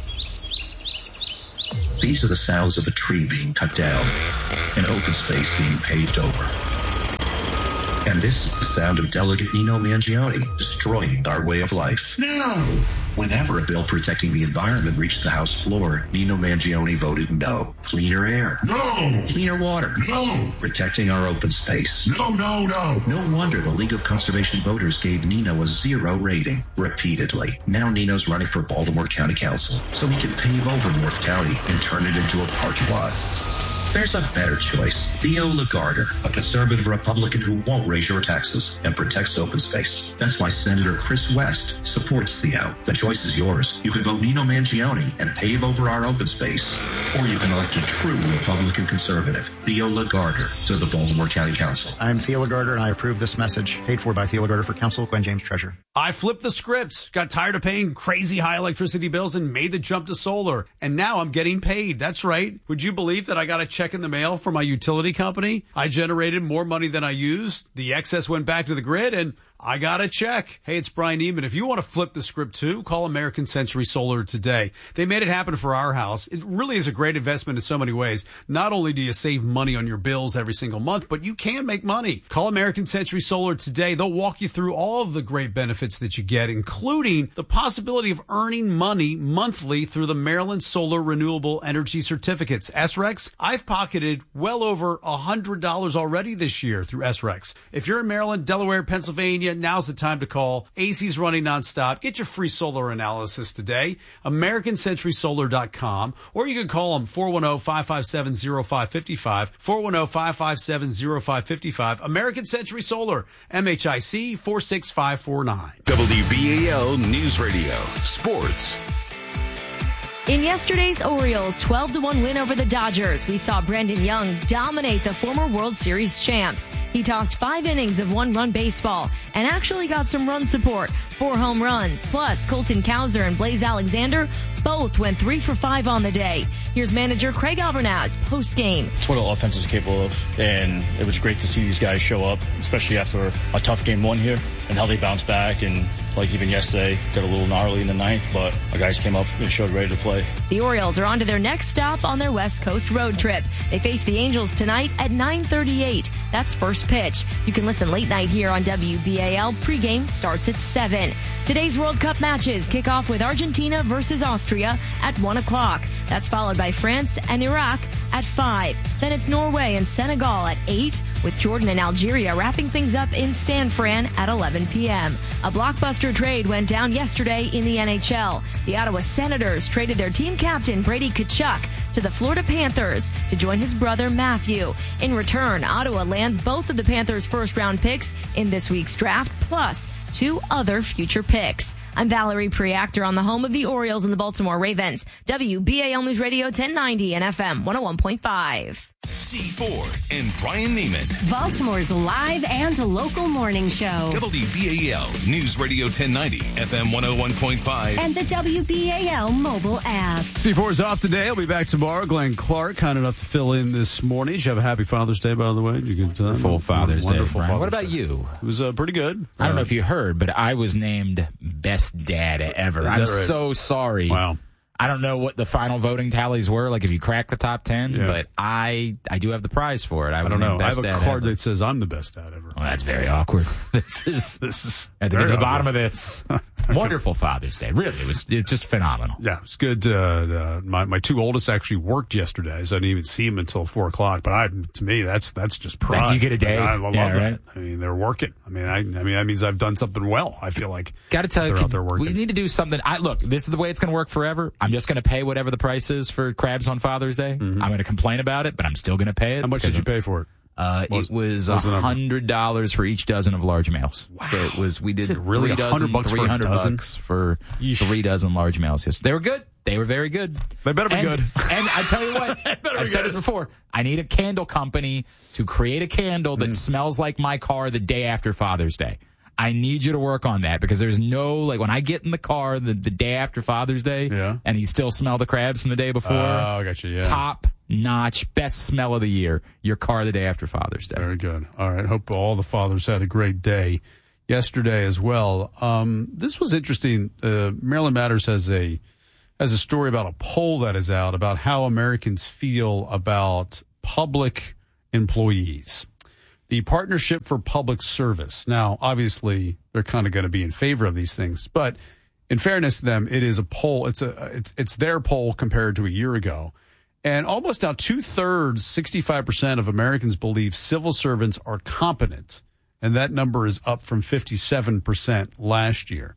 [SPEAKER 13] These are the sounds of a tree being cut down, an open space being paved over. And this is the sound of Delegate Nino Mangione destroying our way of life. No! Whenever a bill protecting the environment reached the House floor, Nino Mangione voted no. Cleaner air. No! Cleaner water. No! Protecting our open space. No, no, no! No wonder the League of Conservation Voters gave Nino a zero rating repeatedly. Now Nino's running for Baltimore County Council so he can pave over North County and turn it into a parking lot. There's a better choice. Theo Lagarder, a conservative Republican who won't raise your taxes and protects open space. That's why Senator Chris West supports Theo. The choice is yours. You can vote Nino Mangione and pave over our open space. Or you can elect a true Republican conservative, Theo Lagarder, to the Baltimore County Council.
[SPEAKER 3] I'm Theo Lagarder, and I approve this message. Paid for by Theo Lagarder for Council, Gwen James Treasurer.
[SPEAKER 18] I flipped the script, got tired of paying crazy high electricity bills, and made the jump to solar. And now I'm getting paid. That's right. Would you believe that I got a check in the mail from my utility company? I generated more money than I used. The excess went back to the grid, and I got a check. Hey, it's Brian Neiman. If you want to flip the script too, call American Century Solar today. They made it happen for our house. It really is a great investment in so many ways. Not only do you save money on your bills every single month, but you can make money. Call American Century Solar today. They'll walk you through all of the great benefits that you get, including the possibility of earning money monthly through the Maryland Solar Renewable Energy Certificates. S R E Cs, I've pocketed well over one hundred dollars already this year through S R E Cs. If you're in Maryland, Delaware, Pennsylvania, now's the time to call. A C's running nonstop. Get your free solar analysis today. American Century Solar dot com, or you can call them four one zero, five five seven, zero five five five, four one zero, five five seven, zero five five five. American Century Solar, M H I C four six five four nine.
[SPEAKER 14] W B A L News Radio, Sports.
[SPEAKER 23] In yesterday's Orioles twelve to one win over the Dodgers, we saw Brandon Young dominate the former World Series champs. He tossed five innings of one-run baseball and actually got some run support, four home runs. Plus, Colton Cowser and Blaze Alexander both went three for five on the day. Here's manager Craig Albernaz post-game.
[SPEAKER 9] It's what the offense is capable of, and it was great to see these guys show up, especially after a tough game one here, and how they bounced back. And like even yesterday, got a little gnarly in the ninth, but our guys came up and showed ready to play.
[SPEAKER 23] The Orioles are on to their next stop on their West Coast road trip. They face the Angels tonight at nine thirty-eight. That's first pitch. You can listen late night here on W B A L. Pregame starts at seven. Today's World Cup matches kick off with Argentina versus Austria at one o'clock. That's followed by France and Iraq at five. Then it's Norway and Senegal at eight, with Jordan and Algeria wrapping things up in San Fran at eleven p.m. A blockbuster trade went down yesterday in the N H L. The Ottawa Senators traded their team captain Brady Tkachuk to the Florida Panthers to join his brother Matthew. In return, Ottawa lands both of the Panthers' first-round picks in this week's draft, plus two other future picks. I'm Valerie Preactor on the home of the Orioles and the Baltimore Ravens. W B A L News Radio ten ninety and F M one oh one point five.
[SPEAKER 14] C four and Brian Neiman.
[SPEAKER 15] Baltimore's live and local morning show.
[SPEAKER 14] W B A L News Radio ten ninety, F M one oh one point five.
[SPEAKER 15] And the W B A L mobile app.
[SPEAKER 18] C four is off today. I'll be back tomorrow. Glenn Clark, kind enough to fill in this morning. Did you have a happy Father's Day, by the way? Did you get uh,
[SPEAKER 20] Full Father's Day.
[SPEAKER 18] Wonderful
[SPEAKER 20] Brian.
[SPEAKER 18] Father's
[SPEAKER 20] What about
[SPEAKER 18] Day.
[SPEAKER 20] you?
[SPEAKER 18] It was uh, pretty good.
[SPEAKER 20] I don't
[SPEAKER 18] uh,
[SPEAKER 20] know if you heard, but I was named best dad ever. I'm
[SPEAKER 18] right?
[SPEAKER 20] so sorry.
[SPEAKER 18] Wow.
[SPEAKER 20] I don't know what the final voting tallies were, like if you crack the top ten,
[SPEAKER 18] Yeah.
[SPEAKER 20] but I I do have the prize for it. I,
[SPEAKER 18] I
[SPEAKER 20] was
[SPEAKER 18] don't know.
[SPEAKER 20] named
[SPEAKER 18] I have
[SPEAKER 20] best
[SPEAKER 18] a
[SPEAKER 20] dad
[SPEAKER 18] card
[SPEAKER 20] ever.
[SPEAKER 18] that says I'm the best dad ever.
[SPEAKER 20] Well, that's very awkward. This is
[SPEAKER 18] This is
[SPEAKER 20] I have to
[SPEAKER 18] very
[SPEAKER 20] get to the
[SPEAKER 18] awkward.
[SPEAKER 20] bottom of this. Wonderful Father's Day. Really, it was, it was just phenomenal.
[SPEAKER 18] Yeah, it was good. Uh, uh, my my two oldest actually worked yesterday, so I didn't even see them until four o'clock. But I, to me, that's that's just pride.
[SPEAKER 20] That's, you get a day.
[SPEAKER 18] I, I love
[SPEAKER 20] yeah,
[SPEAKER 18] that.
[SPEAKER 20] Right?
[SPEAKER 18] I mean, they're working. I mean, I, I mean that means I've done something well. I feel like.
[SPEAKER 20] Got to tell you,
[SPEAKER 18] they're out there working.
[SPEAKER 20] We need to do something. I look. This is the way it's going to work forever. I'm just going to pay whatever the price is for crabs on Father's Day. Mm-hmm. I'm going to complain about it, but I'm still going to pay it.
[SPEAKER 18] How much did you pay for it?
[SPEAKER 20] Uh,
[SPEAKER 18] was,
[SPEAKER 20] it was a hundred dollars for each dozen of large males. Wow. So it was, we did
[SPEAKER 18] is it really
[SPEAKER 20] three dozen,
[SPEAKER 18] bucks
[SPEAKER 20] three hundred bucks for
[SPEAKER 18] Yeesh.
[SPEAKER 20] three dozen large males. Yes, they were good. They were very good.
[SPEAKER 18] They better be
[SPEAKER 20] and,
[SPEAKER 18] good.
[SPEAKER 20] And I tell you what, I've said this before. I need a candle company to create a candle that mm. smells like my car the day after Father's Day. I need you to work on that because there's no, like, when I get in the car the, the day after Father's Day
[SPEAKER 18] yeah.
[SPEAKER 20] and you still smell the crabs from the day before.
[SPEAKER 18] Oh, I got you, yeah.
[SPEAKER 20] Top notch, best smell of the year, your car the day after Father's Day.
[SPEAKER 18] Very good. All right. Hope all the fathers had a great day yesterday as well. Um, this was interesting. Uh, Maryland Matters has a, has a story about a poll that is out about how Americans feel about public employees. The Partnership for Public Service. Now, obviously, they're kind of going to be in favor of these things, but in fairness to them, it is a poll. It's a it's it's their poll compared to a year ago, and almost now two thirds, sixty-five percent of Americans believe civil servants are competent, and that number is up from fifty-seven percent last year.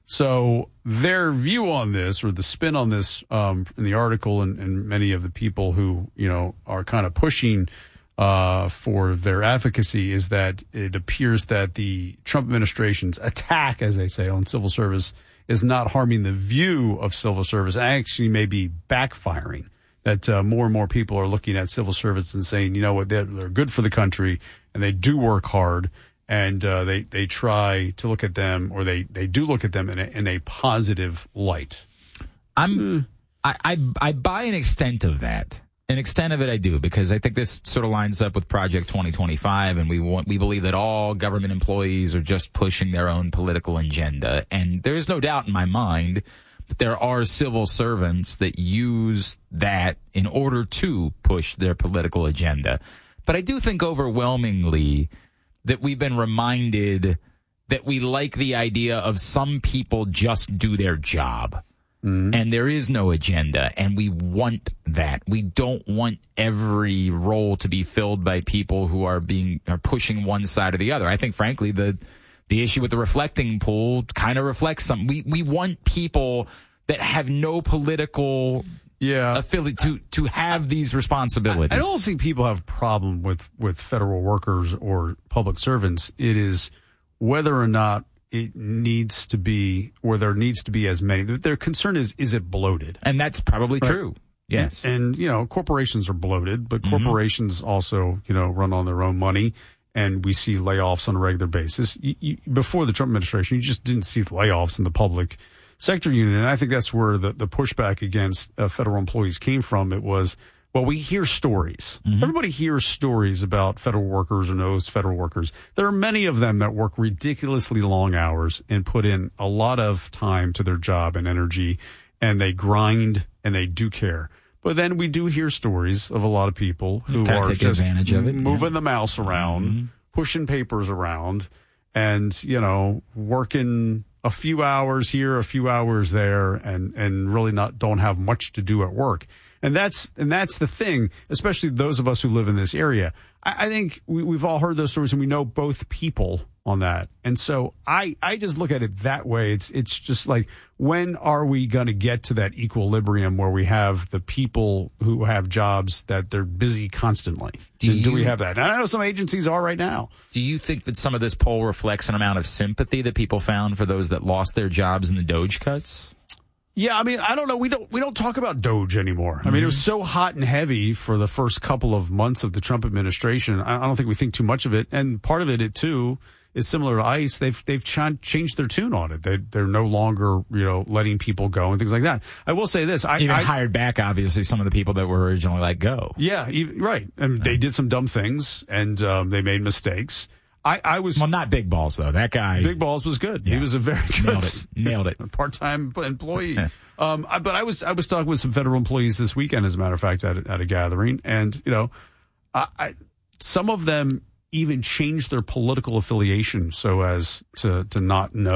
[SPEAKER 18] So their view on this, or the spin on this, um, in the article, and, and many of the people who you know are kind of pushing. Uh, for their advocacy is that it appears that the Trump administration's attack, as they say, on civil service is not harming the view of civil service, actually may be backfiring, that uh, more and more people are looking at civil service and saying, you know what, they're, they're good for the country and they do work hard and uh, they, they try to look at them, or they, they do look at them in a, in a positive light.
[SPEAKER 20] I'm, mm. I, I, I buy an extent of that. An extent of it I do, because I think this sort of lines up with Project twenty twenty-five, and we want, we believe that all government employees are just pushing their own political agenda. And there is no doubt in my mind that there are civil servants that use that in order to push their political agenda. But I do think overwhelmingly that we've been reminded that we like the idea of some people just do their job. Mm-hmm. And there is no agenda, and we want that. We don't want every role to be filled by people who are being are pushing one side or the other. I think, frankly, the the issue with the reflecting pool kind of reflects some. We we want people that have no political
[SPEAKER 18] yeah
[SPEAKER 20] affiliate to to have these responsibilities.
[SPEAKER 18] I, I don't think people have a problem with with federal workers or public servants. It is whether or not it needs to be, or there needs to be as many. Their concern is, is it bloated?
[SPEAKER 20] And that's probably right. true. Yes.
[SPEAKER 18] And, and, you know, corporations are bloated, but mm-hmm. corporations also, you know, run on their own money. And we see layoffs on a regular basis. You, you, before the Trump administration, you just didn't see layoffs in the public sector unit. And I think that's where the, the pushback against uh, federal employees came from. It was, well, we hear stories. Mm-hmm. Everybody hears stories about federal workers or knows federal workers. There are many of them that work ridiculously long hours and put in a lot of time to their job and energy, and they grind and they do care. But then we do hear stories of a lot of people who are just
[SPEAKER 20] advantage of it.
[SPEAKER 18] moving
[SPEAKER 20] yeah.
[SPEAKER 18] the mouse around, mm-hmm. pushing papers around, and, you know, working a few hours here, a few hours there, and, and really not don't have much to do at work. And that's and that's the thing, especially those of us who live in this area. I, I think we, we've all heard those stories, and we know both people on that. And so I, I just look at it that way. It's it's just like, when are we going to get to that equilibrium where we have the people who have jobs that they're busy constantly? Do, you, do we have that? And I know some agencies are right now.
[SPEAKER 20] Do you think that some of this poll reflects an amount of sympathy that people found for those that lost their jobs in the Doge cuts?
[SPEAKER 18] Yeah, I mean, I don't know. We don't we don't talk about Doge anymore. Mm-hmm. I mean, it was so hot and heavy for the first couple of months of the Trump administration. I don't think we think too much of it. And part of it, it too, is similar to ICE. They've they've ch- changed their tune on it. They they're no longer, you know, letting people go and things like that. I will say this: I
[SPEAKER 20] even
[SPEAKER 18] I,
[SPEAKER 20] hired back, obviously, some of the people that were originally let go.
[SPEAKER 18] Yeah, even, right. And yeah. they did some dumb things, and um, they made mistakes. I, I was
[SPEAKER 20] well, not Big Balls though. That guy,
[SPEAKER 18] Big Balls, was good. Yeah. He was a very good,
[SPEAKER 20] nailed it, nailed it.
[SPEAKER 18] part-time employee. um, I, but I was I was talking with some federal employees this weekend, as a matter of fact, at, at a gathering, and you know, I, I, some of them even changed their political affiliation so as to to not know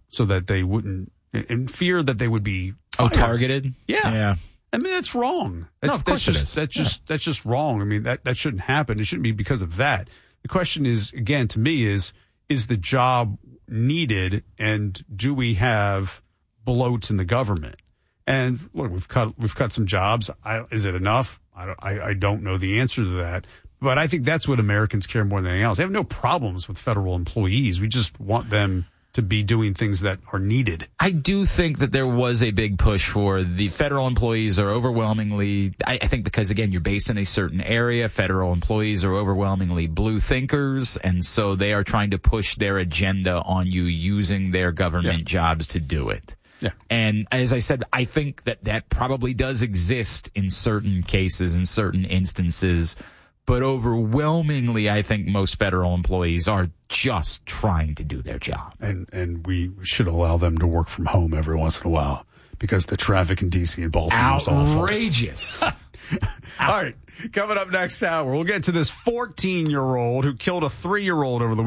[SPEAKER 18] so that they wouldn't, in fear that they would be
[SPEAKER 20] oh
[SPEAKER 18] fired.
[SPEAKER 20] targeted.
[SPEAKER 18] Yeah,
[SPEAKER 20] yeah.
[SPEAKER 18] I mean, that's wrong. That's,
[SPEAKER 20] No, of course
[SPEAKER 18] that's
[SPEAKER 20] it
[SPEAKER 18] just,
[SPEAKER 20] is.
[SPEAKER 18] That's just, yeah. that's just wrong. I mean, that, that shouldn't happen. It shouldn't be because of that. The question is, again, to me is, is the job needed, and do we have bloats in the government? And look, we've cut, we've cut some jobs. I, is it enough? I don't, I, I don't know the answer to that. But I think that's what Americans care more than anything else. They have no problems with federal employees. We just want them to be doing things that are needed.
[SPEAKER 20] I do think that there was a big push for the federal employees are overwhelmingly, I, I think because, again, you're based in a certain area, federal employees are overwhelmingly blue thinkers, and so they are trying to push their agenda on you using their government yeah. jobs to do it.
[SPEAKER 18] Yeah.
[SPEAKER 20] And as I said, I think that that probably does exist in certain cases, in certain instances. But overwhelmingly, I think most federal employees are just trying to do their job.
[SPEAKER 18] And and we should allow them to work from home every once in a while because the traffic in D C and Baltimore is awful.
[SPEAKER 20] Outrageous.
[SPEAKER 18] All right. Coming up next hour, we'll get to this fourteen-year-old who killed a three-year-old over the weekend.